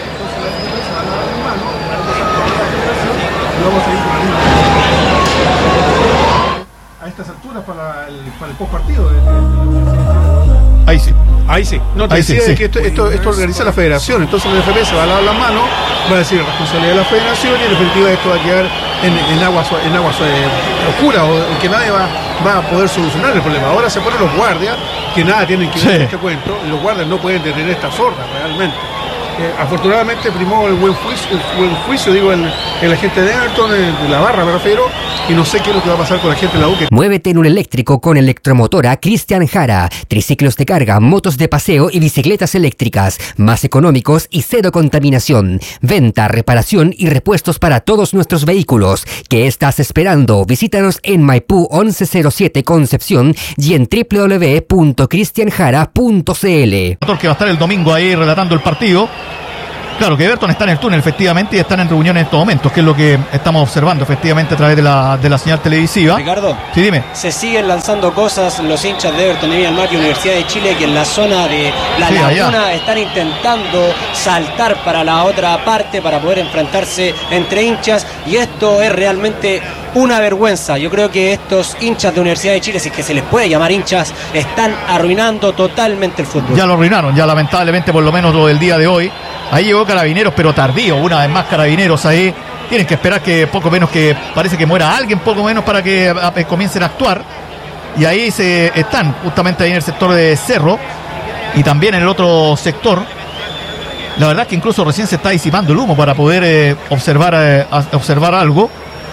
A estas alturas para el, para el post partido. Ahí sí. Ahí sí. No, te Ahí decía sí, sí. que esto, esto, esto organiza la federación. Entonces la N F P se va a lavar las manos, va a decir responsabilidad de la federación, y en definitiva esto va a quedar en, en aguas en aguas eh, oscuras, o que nadie va, va a poder solucionar el problema. Ahora se ponen los guardias, que nada tienen que ver sí. con este cuento, y los guardias no pueden detener esta sorda realmente. Eh, afortunadamente primó el buen juicio, el buen juicio digo, el, el agente de Everton, el, de la barra me refiero, y no sé qué es lo que va a pasar con la gente de la U. Que... Muévete en un eléctrico con Electromotora Cristian Jara. Triciclos de carga, motos de paseo y bicicletas eléctricas, más económicos y cero contaminación. Venta, reparación y repuestos para todos nuestros vehículos. ¿Qué estás esperando? Visítanos en Maipú once cero siete Concepción y en doble u doble u doble u punto cristian jara punto c l. Que va a estar el domingo ahí relatando el partido. Claro que Everton está en el túnel efectivamente y están en reunión en estos momentos, que es lo que estamos observando efectivamente a través de la, de la señal televisiva. Ricardo, sí, dime. Se siguen lanzando cosas los hinchas de Everton de Viña del Mar y Universidad de Chile, que en la zona de la sí, laguna allá están intentando saltar para la otra parte para poder enfrentarse entre hinchas, y esto es realmente una vergüenza. Yo creo que estos hinchas de Universidad de Chile, si es que se les puede llamar hinchas, están arruinando totalmente el fútbol. Ya lo arruinaron, ya lamentablemente, por lo menos lo del día de hoy. Ahí llegó Carabineros, pero tardío, una vez más Carabineros ahí. Tienen que esperar que poco menos que parece que muera alguien, poco menos para que a, a, comiencen a actuar. Y ahí se están, justamente ahí en el sector de Cerro y también en el otro sector. La verdad es que incluso recién se está disipando el humo para poder eh, observar, eh, observar algo.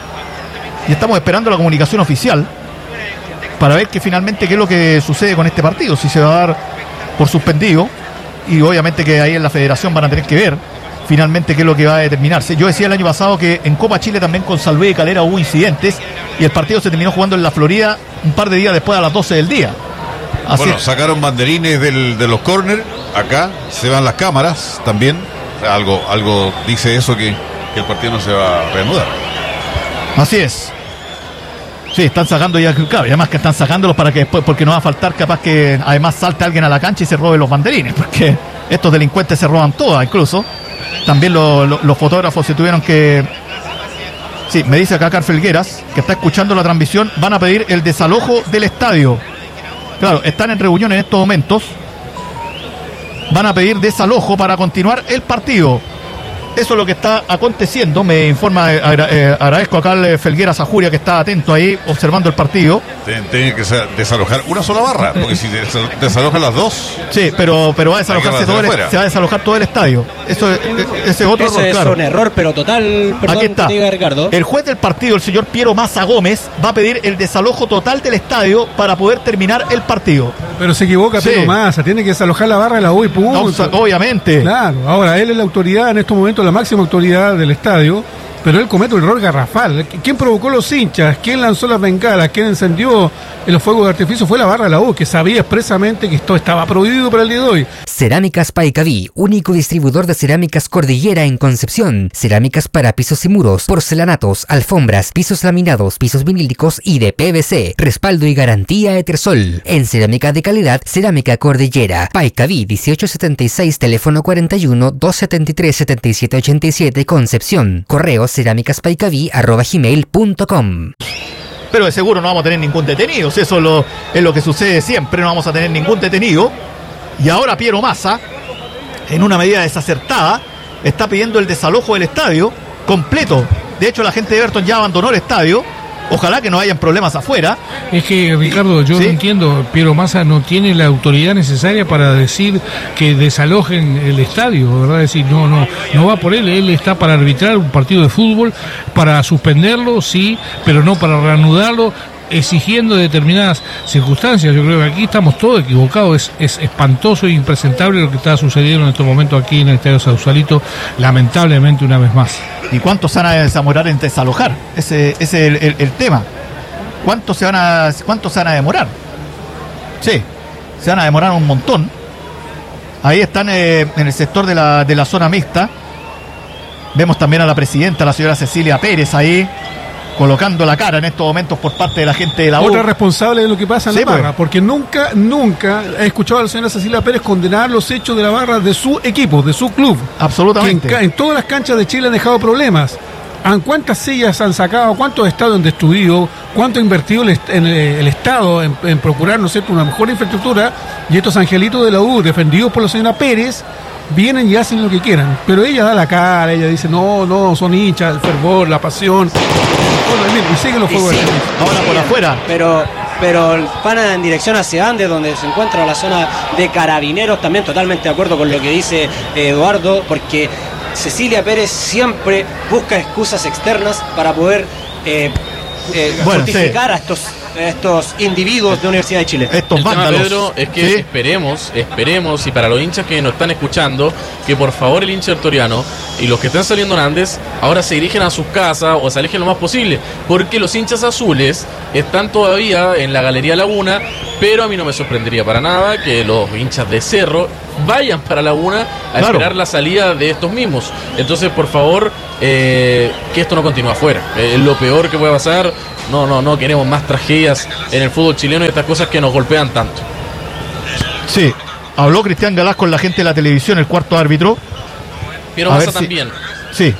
Y estamos esperando la comunicación oficial para ver que finalmente qué es lo que sucede con este partido, si se va a dar por suspendido. Y obviamente que ahí en la federación van a tener que ver finalmente qué es lo que va a determinarse. Yo decía el año pasado que en Copa Chile también con Salvé y Calera hubo incidentes y el partido se terminó jugando en la Florida un par de días después a las doce del día. Así bueno, sacaron banderines del, de los córner, acá se van las cámaras también. O sea, algo, algo dice eso que, que el partido no se va a reanudar. Así es. Sí, están sacando ya, claro, y además que están sacándolos para que después, porque no va a faltar capaz que además salte alguien a la cancha y se robe los banderines, porque estos delincuentes se roban todas, incluso. También lo, lo, los fotógrafos se tuvieron que... Sí, me dice acá Carl Felgueras, que está escuchando la transmisión, van a pedir el desalojo del estadio. Claro, están en reunión en estos momentos. Van a pedir desalojo para continuar el partido. Eso es lo que está aconteciendo, me informa, eh, agra, eh, agradezco acá al Felgueras Ajuria que está atento ahí, observando el partido. Tiene que desalojar una sola barra, porque si desalojan las dos... Sí, pero, pero va a desalojarse todo el, se va a desalojar todo el estadio. Eso es, ese es otro Eso error, es claro. un error, pero total, perdón, aquí está. Que te diga, Ricardo. El juez del partido, el señor Piero Maza Gómez, va a pedir el desalojo total del estadio para poder terminar el partido. Pero se equivoca sí. Piero Maza, tiene que desalojar la barra de la U y punto. No, obviamente. Claro, ahora él es la autoridad en estos momentos, la máxima autoridad del estadio, pero él comete un error garrafal. ¿Quién provocó los hinchas? ¿Quién lanzó las bengalas? ¿Quién encendió los fuegos de artificio? Fue la barra de la U, que sabía expresamente que esto estaba prohibido para el día de hoy. Cerámicas Paicaví, único distribuidor de cerámicas Cordillera en Concepción. Cerámicas para pisos y muros, porcelanatos, alfombras, pisos laminados, pisos vinílicos y de P V C. Respaldo y garantía Etersol. En cerámica de calidad, Cerámica Cordillera. Paicaví dieciocho setenta y seis, teléfono cuarenta y uno, doscientos setenta y tres, setenta y siete ochenta y siete, Concepción. Correo cerámicaspaicaví arroba gmail punto com. Pero de seguro no vamos a tener ningún detenido. Eso es lo, es lo que sucede siempre, no vamos a tener ningún detenido. Y ahora Piero Maza, en una medida desacertada, está pidiendo el desalojo del estadio completo. De hecho, la gente de Everton ya abandonó el estadio. Ojalá que no hayan problemas afuera. Es que, Ricardo, yo ¿Sí? no entiendo. Piero Maza no tiene la autoridad necesaria para decir que desalojen el estadio, ¿verdad? Es decir, no, no, no va por él. Él está para arbitrar un partido de fútbol, para suspenderlo, sí, pero no para reanudarlo, exigiendo determinadas circunstancias. Yo creo que aquí estamos todos equivocados. Es, es espantoso e impresentable lo que está sucediendo en estos momentos aquí en el Estadio Sausalito, lamentablemente una vez más. ¿Y cuántos se van a demorar en desalojar? Ese, ese es el, el, el tema. ¿Cuántos se van a cuántos se van a demorar? Sí, se van a demorar un montón. Ahí están eh, en el sector de la, de la zona mixta. Vemos también a la presidenta, la señora Cecilia Pérez, ahí colocando la cara en estos momentos por parte de la gente de la U. Otra responsable de lo que pasa en sí, la barra, pues. Porque nunca, nunca he escuchado a la señora Cecilia Pérez condenar los hechos de la barra de su equipo, de su club. Absolutamente. Que en, en todas las canchas de Chile han dejado problemas. ¿Cuántas sillas han sacado? ¿Cuántos estadios han destruido? ¿Cuánto ha invertido el, en el, el Estado en, en procurar, ¿no es cierto?, una mejor infraestructura? Y estos angelitos de la U, defendidos por la señora Pérez, vienen y hacen lo que quieran. Pero ella da la cara, ella dice, no, no, son hinchas, el fervor, la pasión. Bueno, y sigue los fuegos. Sí, ahora por afuera. Pero pero van en dirección hacia Andes, donde se encuentra la zona de Carabineros. También totalmente de acuerdo con lo que dice eh, Eduardo, porque Cecilia Pérez siempre busca excusas externas para poder eh, eh, bueno, justificar sí. a estos estos individuos de Universidad de Chile. Estos vándalos. Pedro, es que ¿sí? esperemos, esperemos, y para los hinchas que nos están escuchando, que por favor el hincha artoriano y los que están saliendo en Andes, ahora se dirigen a sus casas o se alejen lo más posible, porque los hinchas azules están todavía en la Galería Laguna, pero a mí no me sorprendería para nada que los hinchas de Cerro vayan para Laguna a claro. esperar la salida de estos mismos. Entonces, por favor, eh, que esto no continúe afuera. Es eh, lo peor que puede pasar. No, no, no queremos más tragedias en el fútbol chileno y estas cosas que nos golpean tanto. Sí, habló Cristian Galás con la gente de la televisión, el cuarto árbitro. Pero pasa también. Sí.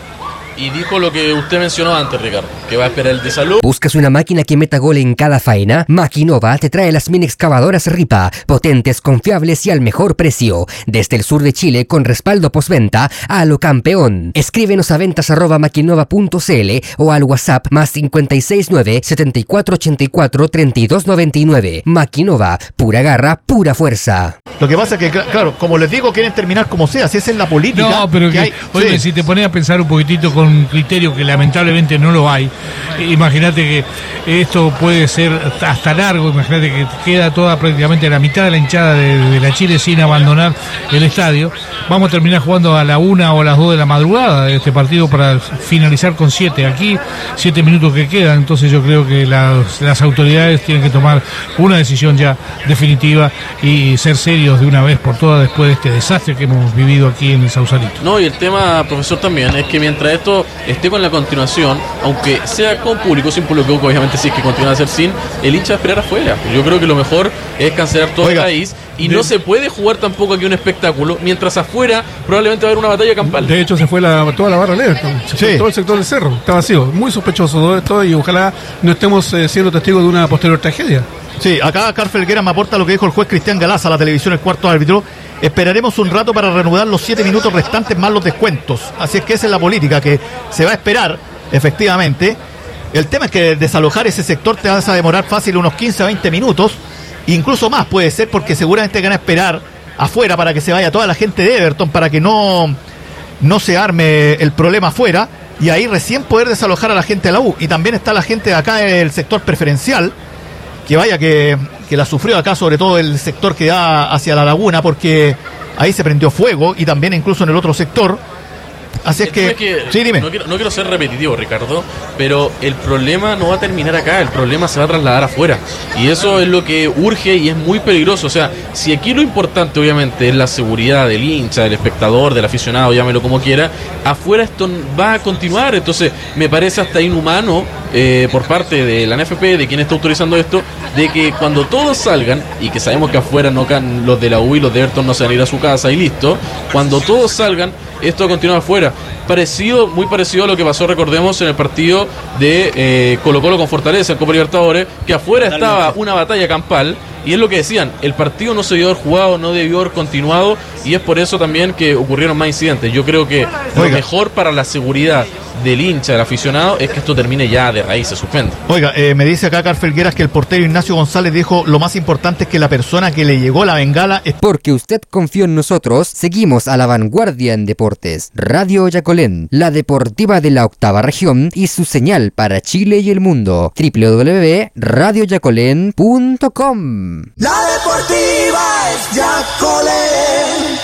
Y dijo lo que usted mencionó antes, Ricardo, que va a esperar el de salud. ¿Buscas una máquina que meta gol en cada faena? Maquinova te trae las mini excavadoras Ripa, potentes, confiables y al mejor precio. Desde el sur de Chile, con respaldo postventa a lo campeón. Escríbenos a ventas arroba maquinova punto cl o al WhatsApp más cinco seis nueve, siete cuatro ocho cuatro, tres dos nueve nueve. Maquinova, pura garra, pura fuerza. Lo que pasa es que, claro, como les digo, quieren terminar como sea, si esa es la política. No, pero que, que hay, oye, sí. si te pones a pensar un poquitito con un criterio que lamentablemente no lo hay, imagínate que esto puede ser hasta largo, imagínate que queda toda prácticamente la mitad de la hinchada de, de la Chile sin abandonar el estadio. Vamos a terminar jugando a la una o a las dos de la madrugada de este partido para finalizar con siete. Aquí, siete minutos que quedan, entonces yo creo que las, las autoridades tienen que tomar una decisión ya definitiva y ser serios de una vez por todas después de este desastre que hemos vivido aquí en el Sausalito. No, y el tema, profesor, también es que mientras esto esté con la continuación, aunque sea con público, sin público, obviamente sí es que continúa a ser sin, el hincha va a esperar afuera. Yo creo que lo mejor es cancelar todo Oiga, el país y de... no se puede jugar tampoco aquí un espectáculo, mientras afuera probablemente va a haber una batalla campal. De hecho se fue la, toda la barra Leverton, sí. todo el sector del cerro, está vacío, muy sospechoso todo esto y ojalá no estemos eh, siendo testigos de una posterior tragedia. Sí, acá Carl Guerra me aporta lo que dijo el juez Cristian Galás a la televisión, el cuarto árbitro. Esperaremos un rato para reanudar los siete minutos restantes más los descuentos. Así es que esa es la política que se va a esperar, efectivamente. El tema es que desalojar ese sector te vas a demorar fácil unos quince a veinte minutos, incluso más puede ser, porque seguramente van a esperar afuera para que se vaya toda la gente de Everton, para que no, no se arme el problema afuera, y ahí recién poder desalojar a la gente de la U. Y también está la gente de acá del sector preferencial, que vaya que, que la sufrió acá, sobre todo el sector que da hacia la laguna, porque ahí se prendió fuego, y también incluso en el otro sector. Así es que, que sí, dime. No quiero, no quiero ser repetitivo, Ricardo, pero el problema no va a terminar acá, el problema se va a trasladar afuera, y eso es lo que urge y es muy peligroso. O sea, si aquí lo importante obviamente es la seguridad del hincha, del espectador, del aficionado, llámelo como quiera, afuera esto va a continuar. Entonces me parece hasta inhumano eh, por parte de la N F P, de quien está autorizando esto, de que cuando todos salgan, y que sabemos que afuera no can, los de la U y los de Everton no se van a ir a su casa y listo, cuando todos salgan, esto continúa afuera. Parecido, muy parecido a lo que pasó, recordemos, en el partido de eh, Colo Colo con Fortaleza en Copa Libertadores, que afuera Totalmente. Estaba una batalla campal, y es lo que decían, el partido no se debió haber jugado, no debió haber continuado, y es por eso también que ocurrieron más incidentes. Yo creo que Oiga. Lo mejor para la seguridad del hincha, del aficionado, es que esto termine ya de raíz, se suspende. Oiga, eh, me dice acá Carl Felgueras que el portero Ignacio González dijo: lo más importante es que la persona que le llegó la bengala es... Porque usted confió en nosotros, seguimos a la vanguardia en deportes. Radio Yacolén, la deportiva de la octava región y su señal para Chile y el mundo. doble u doble u doble u punto radio yacolén punto com. La deportiva es Yacolén.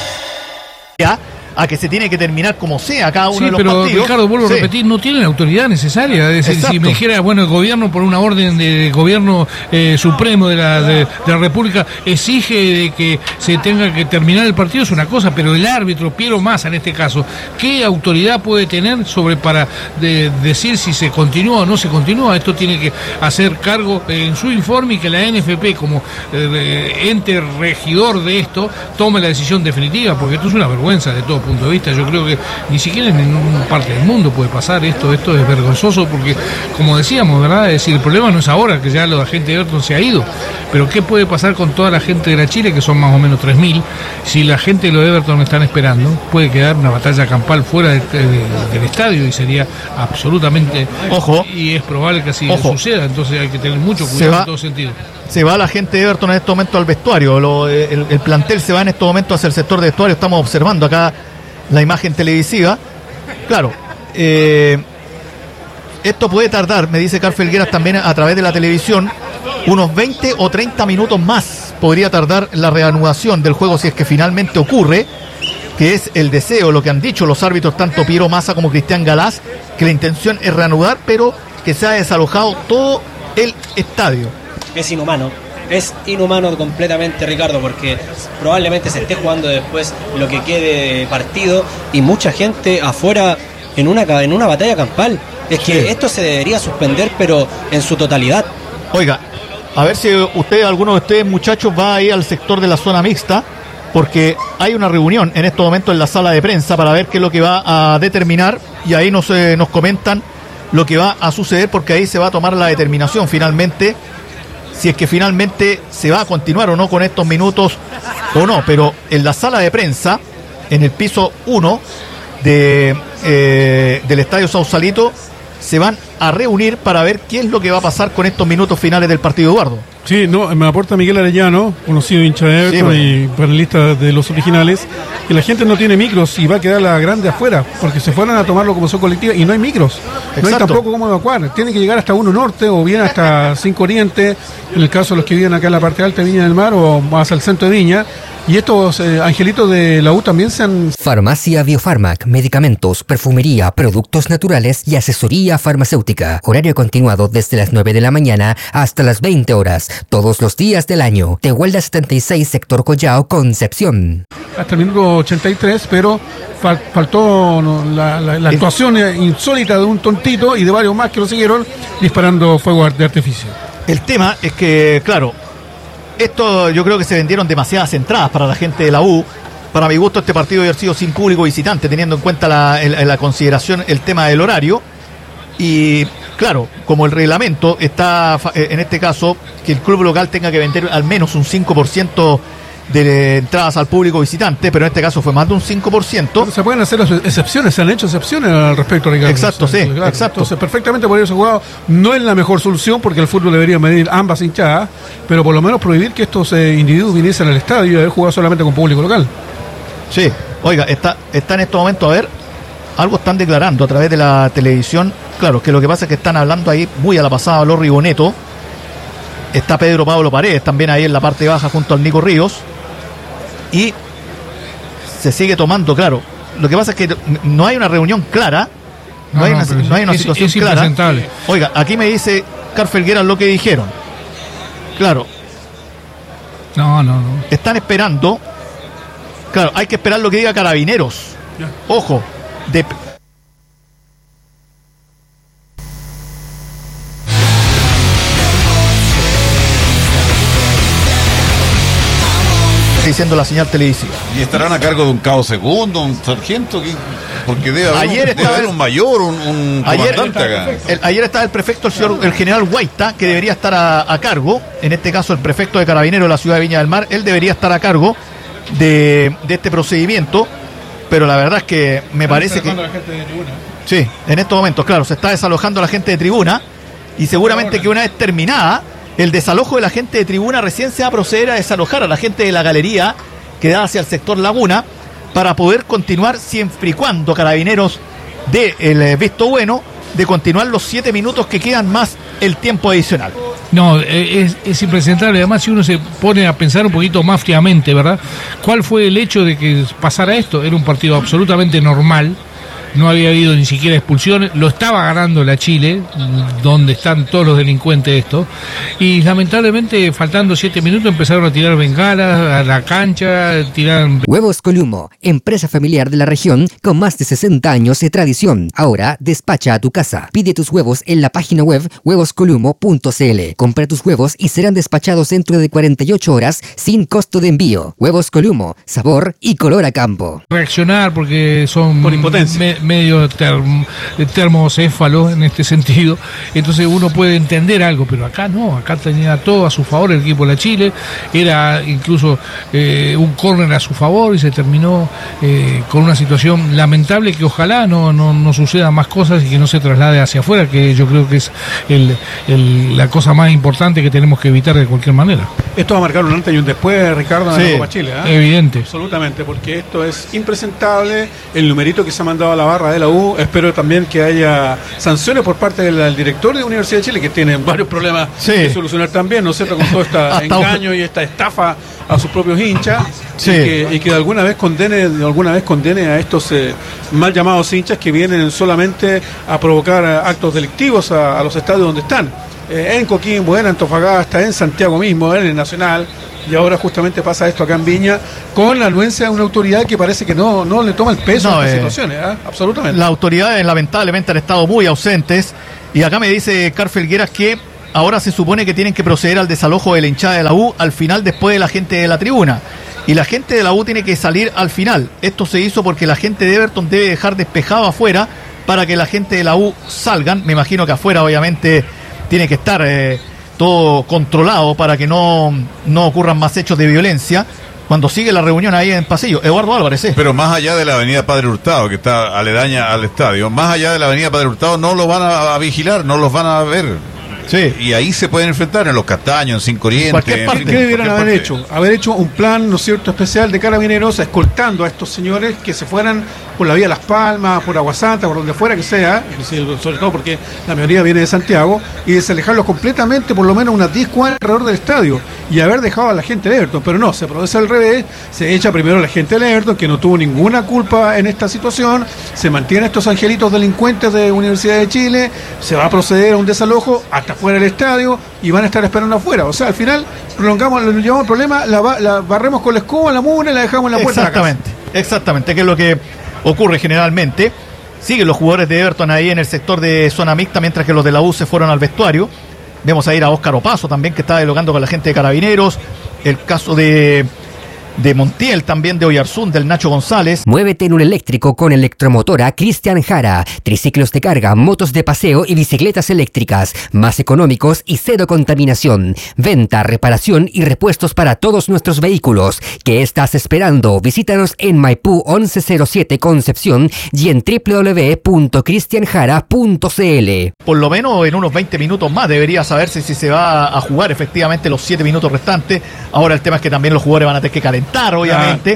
Ya. A que se tiene que terminar como sea cada uno sí, de los pero, partidos. Pero Ricardo, vuelvo sí. a repetir, no tienen la autoridad necesaria. Es decir, Exacto. si me dijera, bueno, el gobierno por una orden de gobierno eh, supremo de la, de, de la República exige de que se tenga que terminar el partido, es una cosa, pero el árbitro, Piero Massa en este caso, ¿qué autoridad puede tener sobre para de, decir si se continúa o no se continúa? Esto tiene que hacer cargo eh, en su informe, y que la N F P como eh, ente regidor de esto tome la decisión definitiva, porque esto es una vergüenza de todo. todo punto de vista. Yo creo que ni siquiera en ninguna parte del mundo puede pasar esto. Esto es vergonzoso porque, como decíamos, ¿verdad? Es decir, el problema no es ahora que ya la gente de Everton se ha ido, pero ¿qué puede pasar con toda la gente de la Chile, que son más o menos tres mil? Si la gente de los Everton están esperando, puede quedar una batalla campal fuera de, de, del estadio y sería absolutamente... Ojo. Y es probable que así Ojo. suceda, entonces hay que tener mucho cuidado en todo sentido. Se va la gente de Everton en este momento al vestuario. Lo, el, el plantel se va en este momento hacia el sector de vestuario. Estamos observando acá la imagen televisiva. Claro, eh, esto puede tardar, me dice Carl Felgueras también a través de la televisión, unos veinte o treinta minutos más podría tardar la reanudación del juego si es que finalmente ocurre, que es el deseo, lo que han dicho los árbitros, tanto Piero Massa como Cristian Galás, que la intención es reanudar, pero que se ha desalojado todo el estadio. Es inhumano, es inhumano completamente, Ricardo, porque probablemente se esté jugando después lo que quede de partido y mucha gente afuera en una, en una batalla campal. Es que Sí. esto se debería suspender, pero en su totalidad. Oiga, a ver si usted, alguno de ustedes muchachos, va ahí al sector de la zona mixta, porque hay una reunión en estos momentos en la sala de prensa para ver qué es lo que va a determinar, y ahí nos, eh, nos comentan lo que va a suceder, porque ahí se va a tomar la determinación finalmente, si es que finalmente se va a continuar o no con estos minutos o no. Pero en la sala de prensa, en el piso uno de, eh, del Estadio Sausalito, se van a reunir para ver qué es lo que va a pasar con estos minutos finales del partido, Eduardo. Sí, no, me aporta Miguel Arellano, conocido hincha de Everton, Sí, bueno. y panelista de los originales, que la gente no tiene micros y va a quedar la grande afuera, porque se fueron a tomarlo como son colectiva y no hay micros. No hay Exacto. tampoco cómo evacuar. Tiene que llegar hasta uno Norte o bien hasta cinco Oriente, en el caso de los que viven acá en la parte alta de Viña del Mar o más al centro de Viña. Y estos eh, angelitos de la U también se han... Farmacia Biofarmac, medicamentos, perfumería, productos naturales y asesoría farmacéutica. Horario continuado desde las nueve de la mañana hasta las veinte horas, todos los días del año. Tehuelda setenta y seis, sector Collao, Concepción. hasta el minuto ochenta y tres, pero fal- faltó no, la, la- la actuación eh, insólita de un tontito y de varios más que lo siguieron disparando fuego de artificio. El tema es que, claro, esto yo creo que se vendieron demasiadas entradas para la gente de la U. Para mi gusto, este partido debe haber sido sin público visitante, teniendo en cuenta la, el- la consideración el tema del horario. Y claro, como el reglamento está fa- en este caso, que el club local tenga que vender al menos un cinco por ciento de entradas al público visitante, pero en este caso fue más de un cinco por ciento. Se pueden hacer las excepciones, se han hecho excepciones al respecto, Ricardo. Exacto, O sea, sí, claro. exacto. Entonces, perfectamente por eso jugado no es la mejor solución, porque el fútbol debería medir ambas hinchadas, pero por lo menos prohibir que estos eh, individuos viniesen al estadio y haber jugado solamente con público local. Sí, oiga, está, está en este momento, a ver, algo están declarando a través de la televisión. Claro, que lo que pasa es que están hablando ahí muy a la pasada Lorri Boneto. Está Pedro Pablo Paredes también ahí en la parte baja junto al Nico Ríos. Y se sigue tomando, claro. Lo que pasa es que no hay una reunión clara. No, No, hay, no, una, pero no hay una es- situación es clara. impresentable. Oiga, aquí me dice Carfelguera lo que dijeron. Claro, No, no, no. están esperando. Claro, hay que esperar lo que diga Carabineros. Ojo, de... diciendo la señal televisiva. Y estarán a cargo de un cabo segundo, un sargento, ¿qué? Porque debe haber, Ayer un, estaba- debe haber un mayor, un, un Ayer, comandante acá. el- ayer estaba el prefecto, el señor, el general Guaita, que debería estar a, a cargo, en este caso el prefecto de Carabineros de la ciudad de Viña del Mar, él debería estar a cargo de, de este procedimiento, pero la verdad es que me parece que... Sí, en estos momentos, claro, se está desalojando la gente de tribuna y seguramente que una vez terminada el desalojo de la gente de tribuna recién se va a proceder a desalojar a la gente de la galería que da hacia el sector Laguna para poder continuar siempre y cuando Carabineros dé el eh, visto bueno de continuar los siete minutos que quedan más el tiempo adicional. No, eh, es, es impresentable. Además, si uno se pone a pensar un poquito más fríamente, ¿verdad? ¿Cuál fue el hecho de que pasara esto? Era un partido absolutamente normal. no había habido ni siquiera expulsiones, lo estaba ganando la Chile, donde están todos los delincuentes esto, y lamentablemente faltando siete minutos empezaron a tirar bengalas a la cancha, tiraron... Huevos Columo, empresa familiar de la región con más de sesenta años de tradición. Ahora despacha a tu casa. Pide tus huevos en la página web huevos columo punto c l. Compra tus huevos y serán despachados dentro de cuarenta y ocho horas sin costo de envío. Huevos Columo, sabor y color a campo. Reaccionar porque son Por impotencia. me- medio term- termocéfalos en este sentido, entonces uno puede entender algo, pero acá no, acá tenía todo a su favor el equipo de la Chile, era incluso eh, un córner a su favor y se terminó eh, con una situación lamentable que ojalá no, no, no sucedan más cosas y que no se traslade hacia afuera, que yo creo que es el, el- la cosa más importante que tenemos que evitar de cualquier manera. Esto va a marcar un antes y un después, Ricardo, en Sí. la Copa Chile. ¿eh? Evidente. Absolutamente, porque esto es impresentable. El numerito que se ha mandado a la barra de la U. Espero también que haya sanciones por parte del, del director de la Universidad de Chile, que tiene varios problemas Sí. que solucionar también, ¿no es cierto? Con todo este Hasta- engaño y esta estafa a sus propios hinchas. Sí. Y, que, y que de alguna vez condene, de alguna vez condene a estos eh, mal llamados hinchas que vienen solamente a provocar eh, actos delictivos a, a los estadios donde están. Eh, en Coquimbo, en Antofagasta, en Santiago mismo, en el Nacional. Y ahora justamente pasa esto acá en Viña, con la anuencia de una autoridad que parece que no, no le toma el peso No, a estas eh, situaciones, ¿eh? Absolutamente. Las autoridades lamentablemente han estado muy ausentes. Y acá me dice Carl Felgueras que ahora se supone que tienen que proceder al desalojo de la hinchada de la U al final, después de la gente de la tribuna. Y la gente de la U tiene que salir al final. Esto se hizo porque la gente de Everton debe dejar despejado afuera para que la gente de la U salgan. Me imagino que afuera obviamente tiene que estar eh, todo controlado para que no, no ocurran más hechos de violencia. Cuando sigue la reunión ahí en el pasillo. Eduardo Álvarez, ¿eh? Pero más allá de la avenida Padre Hurtado, que está aledaña al estadio, más allá de la avenida Padre Hurtado no lo van a, a vigilar, no los van a ver. Sí. Y ahí se pueden enfrentar en Los Castaños, en Cinco Oriente. Cualquier en parte. fin, ¿Qué debieran cualquier haber parte. hecho? Haber hecho un plan, ¿no es cierto?, especial de carabineros escoltando a estos señores que se fueran por la vía Las Palmas, por Aguasanta, por donde fuera que sea, sobre todo porque la mayoría viene de Santiago, y desalejarlos completamente, por lo menos unas diez cuadras alrededor del estadio, y haber dejado a la gente de Everton. Pero no, se produce al revés, se echa primero a la gente de Everton, que no tuvo ninguna culpa en esta situación, se mantienen estos angelitos delincuentes de Universidad de Chile, se va a proceder a un desalojo hasta fuera del estadio, y van a estar esperando afuera. O sea, al final prolongamos, le llevamos el problema, la, ba- la barremos con la escoba, la mugre, y la dejamos en la puerta de la casa. Exactamente, exactamente, que es lo que ocurre generalmente. Siguen los jugadores de Everton ahí en el sector de zona mixta, mientras que los de la U se fueron al vestuario. Vemos a ir a Óscar Opaso también, que está dialogando con la gente de Carabineros. El caso de, de Montiel, también de Oyarzún, del Nacho González. Muévete en un eléctrico con Electromotora Cristian Jara. Triciclos de carga, motos de paseo y bicicletas eléctricas. Más económicos y cero contaminación. Venta, reparación y repuestos para todos nuestros vehículos. ¿Qué estás esperando? Visítanos en Maipú once cero siete Concepción y en w w w punto cristian jara punto c l. Por lo menos en unos veinte minutos más debería saberse si se va a jugar efectivamente los siete minutos restantes. Ahora el tema es que también los jugadores van a tener que calentar, obviamente.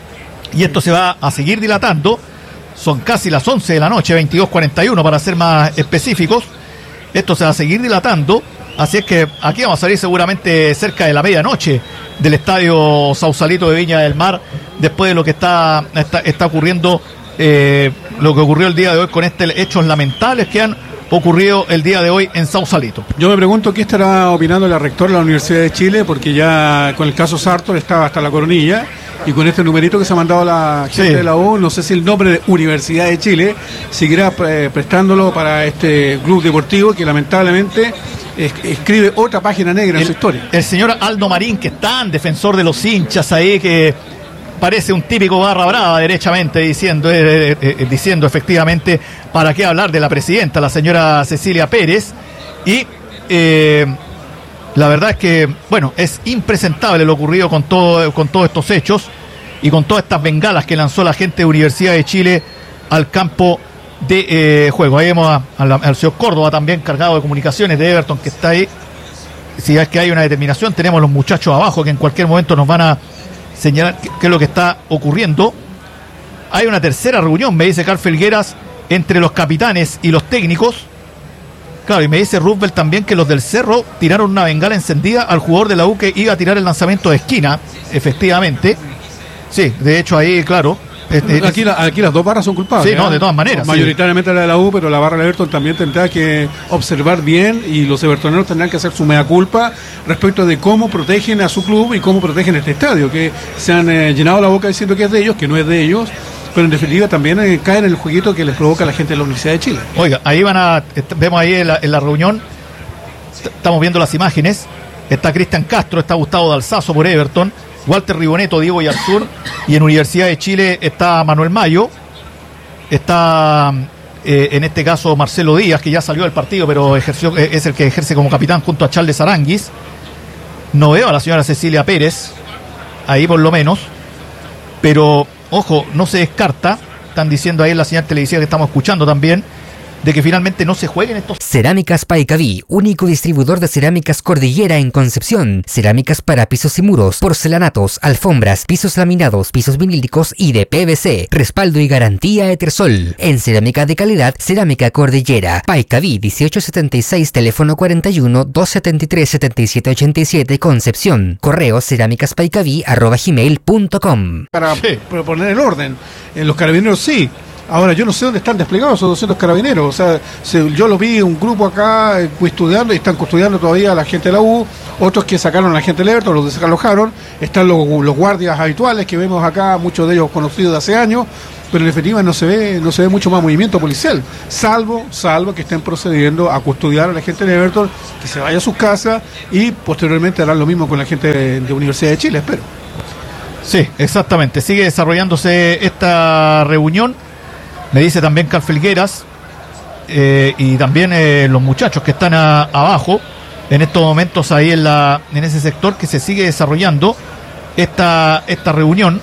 Y esto se va a seguir dilatando. Son casi las once de la noche, veintidós cuarenta y uno para ser más específicos. Esto se va a seguir dilatando. Así es que aquí vamos a salir seguramente cerca de la medianoche del estadio Sausalito de Viña del Mar, después de lo que está, está, está ocurriendo, eh, lo que ocurrió el día de hoy con estos hechos lamentables que han ocurrido el día de hoy en Sausalito. Yo me pregunto qué estará opinando la rectora de la Universidad de Chile, porque ya con el caso Sartor estaba hasta la coronilla, y con este numerito que se ha mandado la gente Sí. de la U, no sé si el nombre de Universidad de Chile seguirá eh, prestándolo para este club deportivo que lamentablemente es- escribe otra página negra en su historia. El señor Aldo Marín, que es tan defensor de los hinchas ahí, que parece un típico barra brava derechamente, diciendo, eh, eh, eh, diciendo efectivamente para qué hablar de la presidenta, la señora Cecilia Pérez. Y eh, la verdad es que, bueno, es impresentable lo ocurrido con, todo, con todos estos hechos y con todas estas bengalas que lanzó la gente de Universidad de Chile al campo de eh, juego. Ahí vemos a- a la- al señor Córdoba también, cargado de comunicaciones de Everton, que está ahí. Si es que hay una determinación, tenemos los muchachos abajo que en cualquier momento nos van a señalar qué, qué es lo que está ocurriendo. Hay una tercera reunión, me dice Carl Felgueras, entre los capitanes y los técnicos. Claro, y me dice Roosevelt también que los del Cerro tiraron una bengala encendida al jugador de la U que iba a tirar el lanzamiento de esquina, efectivamente. Sí, de hecho ahí, claro, Es, es, aquí, la, aquí las dos barras son culpables. Sí, no, de todas maneras. Mayoritariamente sí. la de la U, pero la barra de Everton también tendrá que observar bien y los evertoneros tendrán que hacer su mea culpa respecto de cómo protegen a su club y cómo protegen este estadio, que se han eh, llenado la boca diciendo que es de ellos, que no es de ellos, pero en definitiva también eh, cae en el jueguito que les provoca a la gente de la Universidad de Chile. Oiga, ahí van a, vemos ahí en la, en la reunión, estamos viendo las imágenes, está Cristian Castro, está Gustavo Dalsazo por Everton, Walter Riboneto, Diego Yarzún, y en Universidad de Chile está Manuel Mayo, está eh, en este caso Marcelo Díaz, que ya salió del partido, pero ejerció, eh, es el que ejerce como capitán junto a Charles Aranguis. No veo a la señora Cecilia Pérez, ahí por lo menos, pero ojo, no se descarta, están diciendo ahí en la señal televisiva que estamos escuchando también, de que finalmente no se jueguen estos... Cerámicas Paicaví, único distribuidor de cerámicas Cordillera en Concepción. Cerámicas para pisos y muros, porcelanatos, alfombras, pisos laminados, pisos vinílicos y de P V C. Respaldo y garantía Etersol. En cerámica de calidad, Cerámica Cordillera. Paicaví, dieciocho setenta y seis, teléfono cuarenta y uno, doscientos setenta y tres, setenta y siete ochenta y siete, Concepción. Correo cerámicaspaicaví arroba gmail punto com. Para, sí. para poner el orden. En los carabineros sí. Ahora, yo no sé dónde están desplegados esos doscientos carabineros. O sea, se, yo los vi un grupo acá eh, custodiando y están custodiando todavía a la gente de la U. Otros que sacaron a la gente del Everton, los desalojaron. Están los, los guardias habituales que vemos acá, muchos de ellos conocidos de hace años. Pero en definitiva no se ve no se ve mucho más movimiento policial. Salvo, salvo que estén procediendo a custodiar a la gente de Everton, que se vaya a sus casas y posteriormente harán lo mismo con la gente de, de Universidad de Chile, espero. Sí, exactamente. Sigue desarrollándose esta reunión. Me dice también Carl Felgueras eh, y también eh, los muchachos que están a, abajo en estos momentos ahí en la en ese sector, que se sigue desarrollando esta, esta reunión.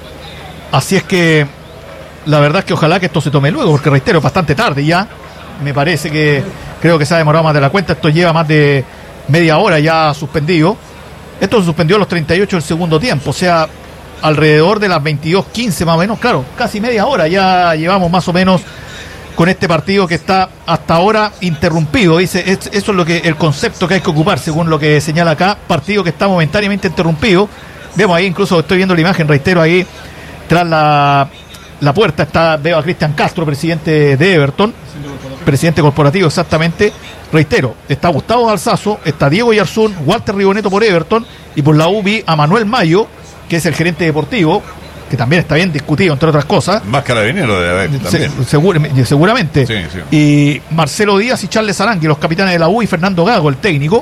Así es que la verdad es que ojalá que esto se tome luego, porque reitero, es bastante tarde ya. Me parece que creo que se ha demorado más de la cuenta. Esto lleva más de media hora ya suspendido. Esto se suspendió a los treinta y ocho del segundo tiempo, o sea, alrededor de las veintidós quince más o menos, claro, casi media hora ya llevamos más o menos con este partido que está hasta ahora interrumpido. Dice, es, eso es lo que el concepto que hay que ocupar, según lo que señala acá, partido que está momentáneamente interrumpido. Vemos ahí, incluso estoy viendo la imagen, reitero, ahí tras la, la puerta está, veo a Cristian Castro, presidente de Everton, presidente corporativo, exactamente. Reitero, está Gustavo Dalsazo, está Diego Yarzún, Walter Riboneto por Everton, y por la U vi a Manuel Mayo, que es el gerente deportivo, que también está bien discutido, entre otras cosas. Más carabinero debe haber también. Se, seguro, seguramente. Sí, sí. Y Marcelo Díaz y Charles Arangui, los capitanes de la U, y Fernando Gago, el técnico.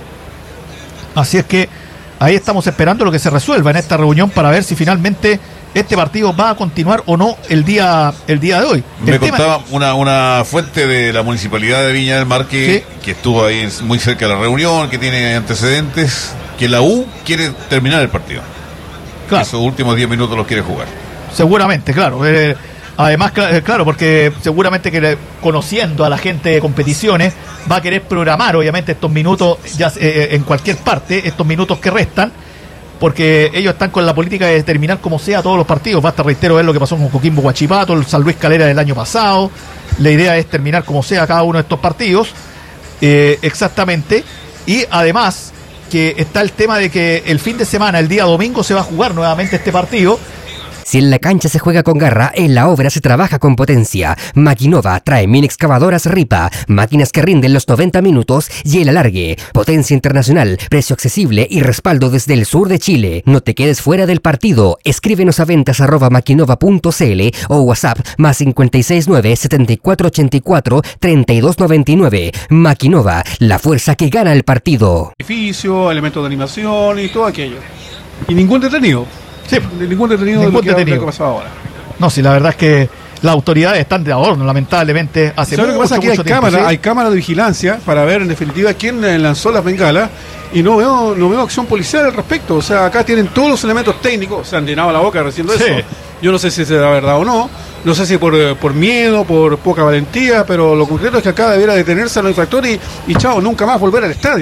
Así es que ahí estamos esperando lo que se resuelva en esta reunión para ver si finalmente este partido va a continuar o no el día el día de hoy. Me el contaba tema... una, una fuente de la Municipalidad de Viña del Mar que, ¿Sí? que estuvo ahí muy cerca de la reunión, que tiene antecedentes, que la U quiere terminar el partido. Claro. Esos últimos diez minutos los quiere jugar. Seguramente, claro. Eh, además, cl- claro, porque seguramente que le, conociendo a la gente de competiciones, va a querer programar, obviamente, estos minutos ya eh, en cualquier parte, estos minutos que restan, porque ellos están con la política de determinar como sea todos los partidos. Basta, reitero, ver lo que pasó con Coquimbo Huachipato, el San Luis Calera del año pasado. La idea es terminar como sea cada uno de estos partidos. Eh, exactamente. Y además, que está el tema de que el fin de semana, el día domingo, se va a jugar nuevamente este partido. Si en la cancha se juega con garra, en la obra se trabaja con potencia. Maquinova trae mini excavadoras Ripa, máquinas que rinden los noventa minutos y el alargue. Potencia internacional, precio accesible y respaldo desde el sur de Chile. No te quedes fuera del partido. Escríbenos a ventas arroba maquinova punto cl o WhatsApp más cinco seis nueve, setenta y cuatro ochenta y cuatro, treinta y dos noventa y nueve. Maquinova, la fuerza que gana el partido. Edificio, elementos de animación y todo aquello. Y ningún detenido. Sí, ningún detenido ningún de lo que, detenido. lo que ha pasado ahora. No, sí, la verdad es que las autoridades están de adorno, lamentablemente. Hace ¿Sabes mucho, lo que pasa? Aquí hay mucho tiempo, cámara, ¿sí? hay cámara de vigilancia para ver en definitiva quién lanzó las bengalas y no veo, no veo acción policial al respecto. O sea, acá tienen todos los elementos técnicos, se han llenado la boca recibiendo Sí. eso. Yo no sé si es la verdad o no, no sé si por, por miedo, por poca valentía, pero lo concreto es que acá debiera detenerse a los infractores y, y chao, nunca más volver al estadio.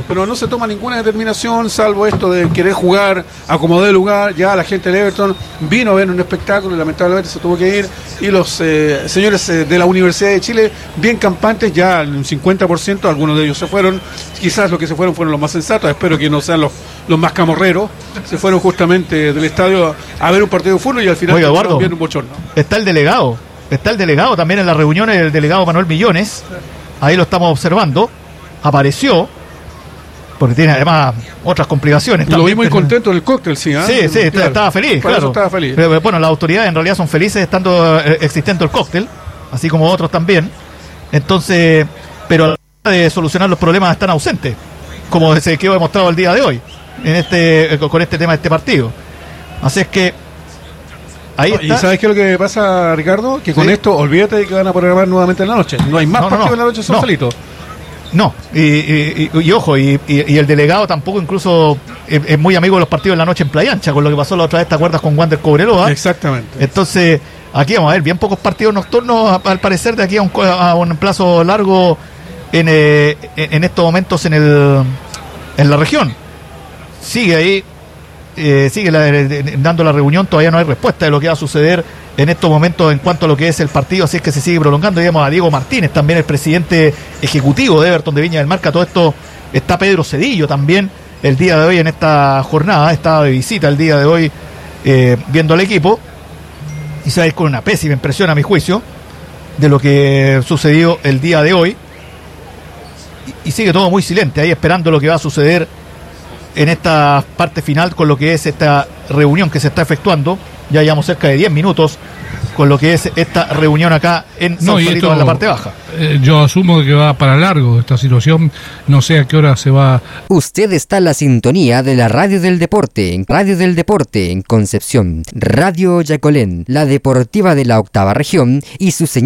pero no se toma ninguna determinación, salvo esto de querer jugar, acomodar el lugar. Ya la gente del Everton vino a ver un espectáculo y lamentablemente se tuvo que ir. Y los eh, señores eh, de la Universidad de Chile, bien campantes, ya un cincuenta por ciento, algunos de ellos se fueron. Quizás los que se fueron fueron los más sensatos, espero que no sean los, los más camorreros. Se fueron justamente del estadio a ver un partido de fútbol y al final Oiga, Eduardo, viendo un bochorno. Está el delegado, está el delegado también en las reuniones, el delegado Manuel Millones. Ahí lo estamos observando. Apareció, porque tiene además otras complicaciones. Lo vi muy contento en el cóctel, sí. ¿eh? Sí, sí, claro. estaba feliz, Para claro. eso estaba feliz. Pero, bueno, las autoridades en realidad son felices estando eh, existente el cóctel, así como otros también. Entonces, pero a la hora de solucionar los problemas están ausentes, como se quedó demostrado el día de hoy, en este eh, con este tema de este partido. Así es que ahí ¿Y está. sabes qué es lo que pasa, Ricardo? Que con Sí. esto, olvídate de que van a programar nuevamente en la noche. No hay más No, no, partidos no. en la noche, son No. solitos. No, y, y, y, y ojo, y, y, y el delegado tampoco incluso es, es muy amigo de los partidos de la noche en Playa Ancha, con lo que pasó la otra vez, ¿te acuerdas con Wander Cobreloa? Exactamente. Entonces, aquí vamos a ver bien pocos partidos nocturnos, a- al parecer, de aquí a un, co- a un plazo largo en, eh, en en estos momentos en el en la región. Sigue ahí, eh, sigue la- eh, dando la reunión, todavía no hay respuesta de lo que va a suceder en estos momentos en cuanto a lo que es el partido, así es que se sigue prolongando. Digamos a Diego Martínez, también el presidente ejecutivo de Everton de Viña del Mar, que a todo esto está Pedro Cedillo también el día de hoy en esta jornada, estaba de visita el día de hoy eh, viendo al equipo, y se va a ir con una pésima impresión a mi juicio de lo que sucedió el día de hoy, y, y sigue todo muy silente ahí esperando lo que va a suceder en esta parte final con lo que es esta reunión que se está efectuando. Ya llevamos cerca de diez minutos con lo que es esta reunión acá en No, y Sausalito, esto, en la parte baja. eh, yo asumo que va para largo esta situación. No sé a qué hora se va. Usted está en la sintonía de la Radio del Deporte, en Radio del Deporte en Concepción, Radio Yacolén, la deportiva de la octava región y su señal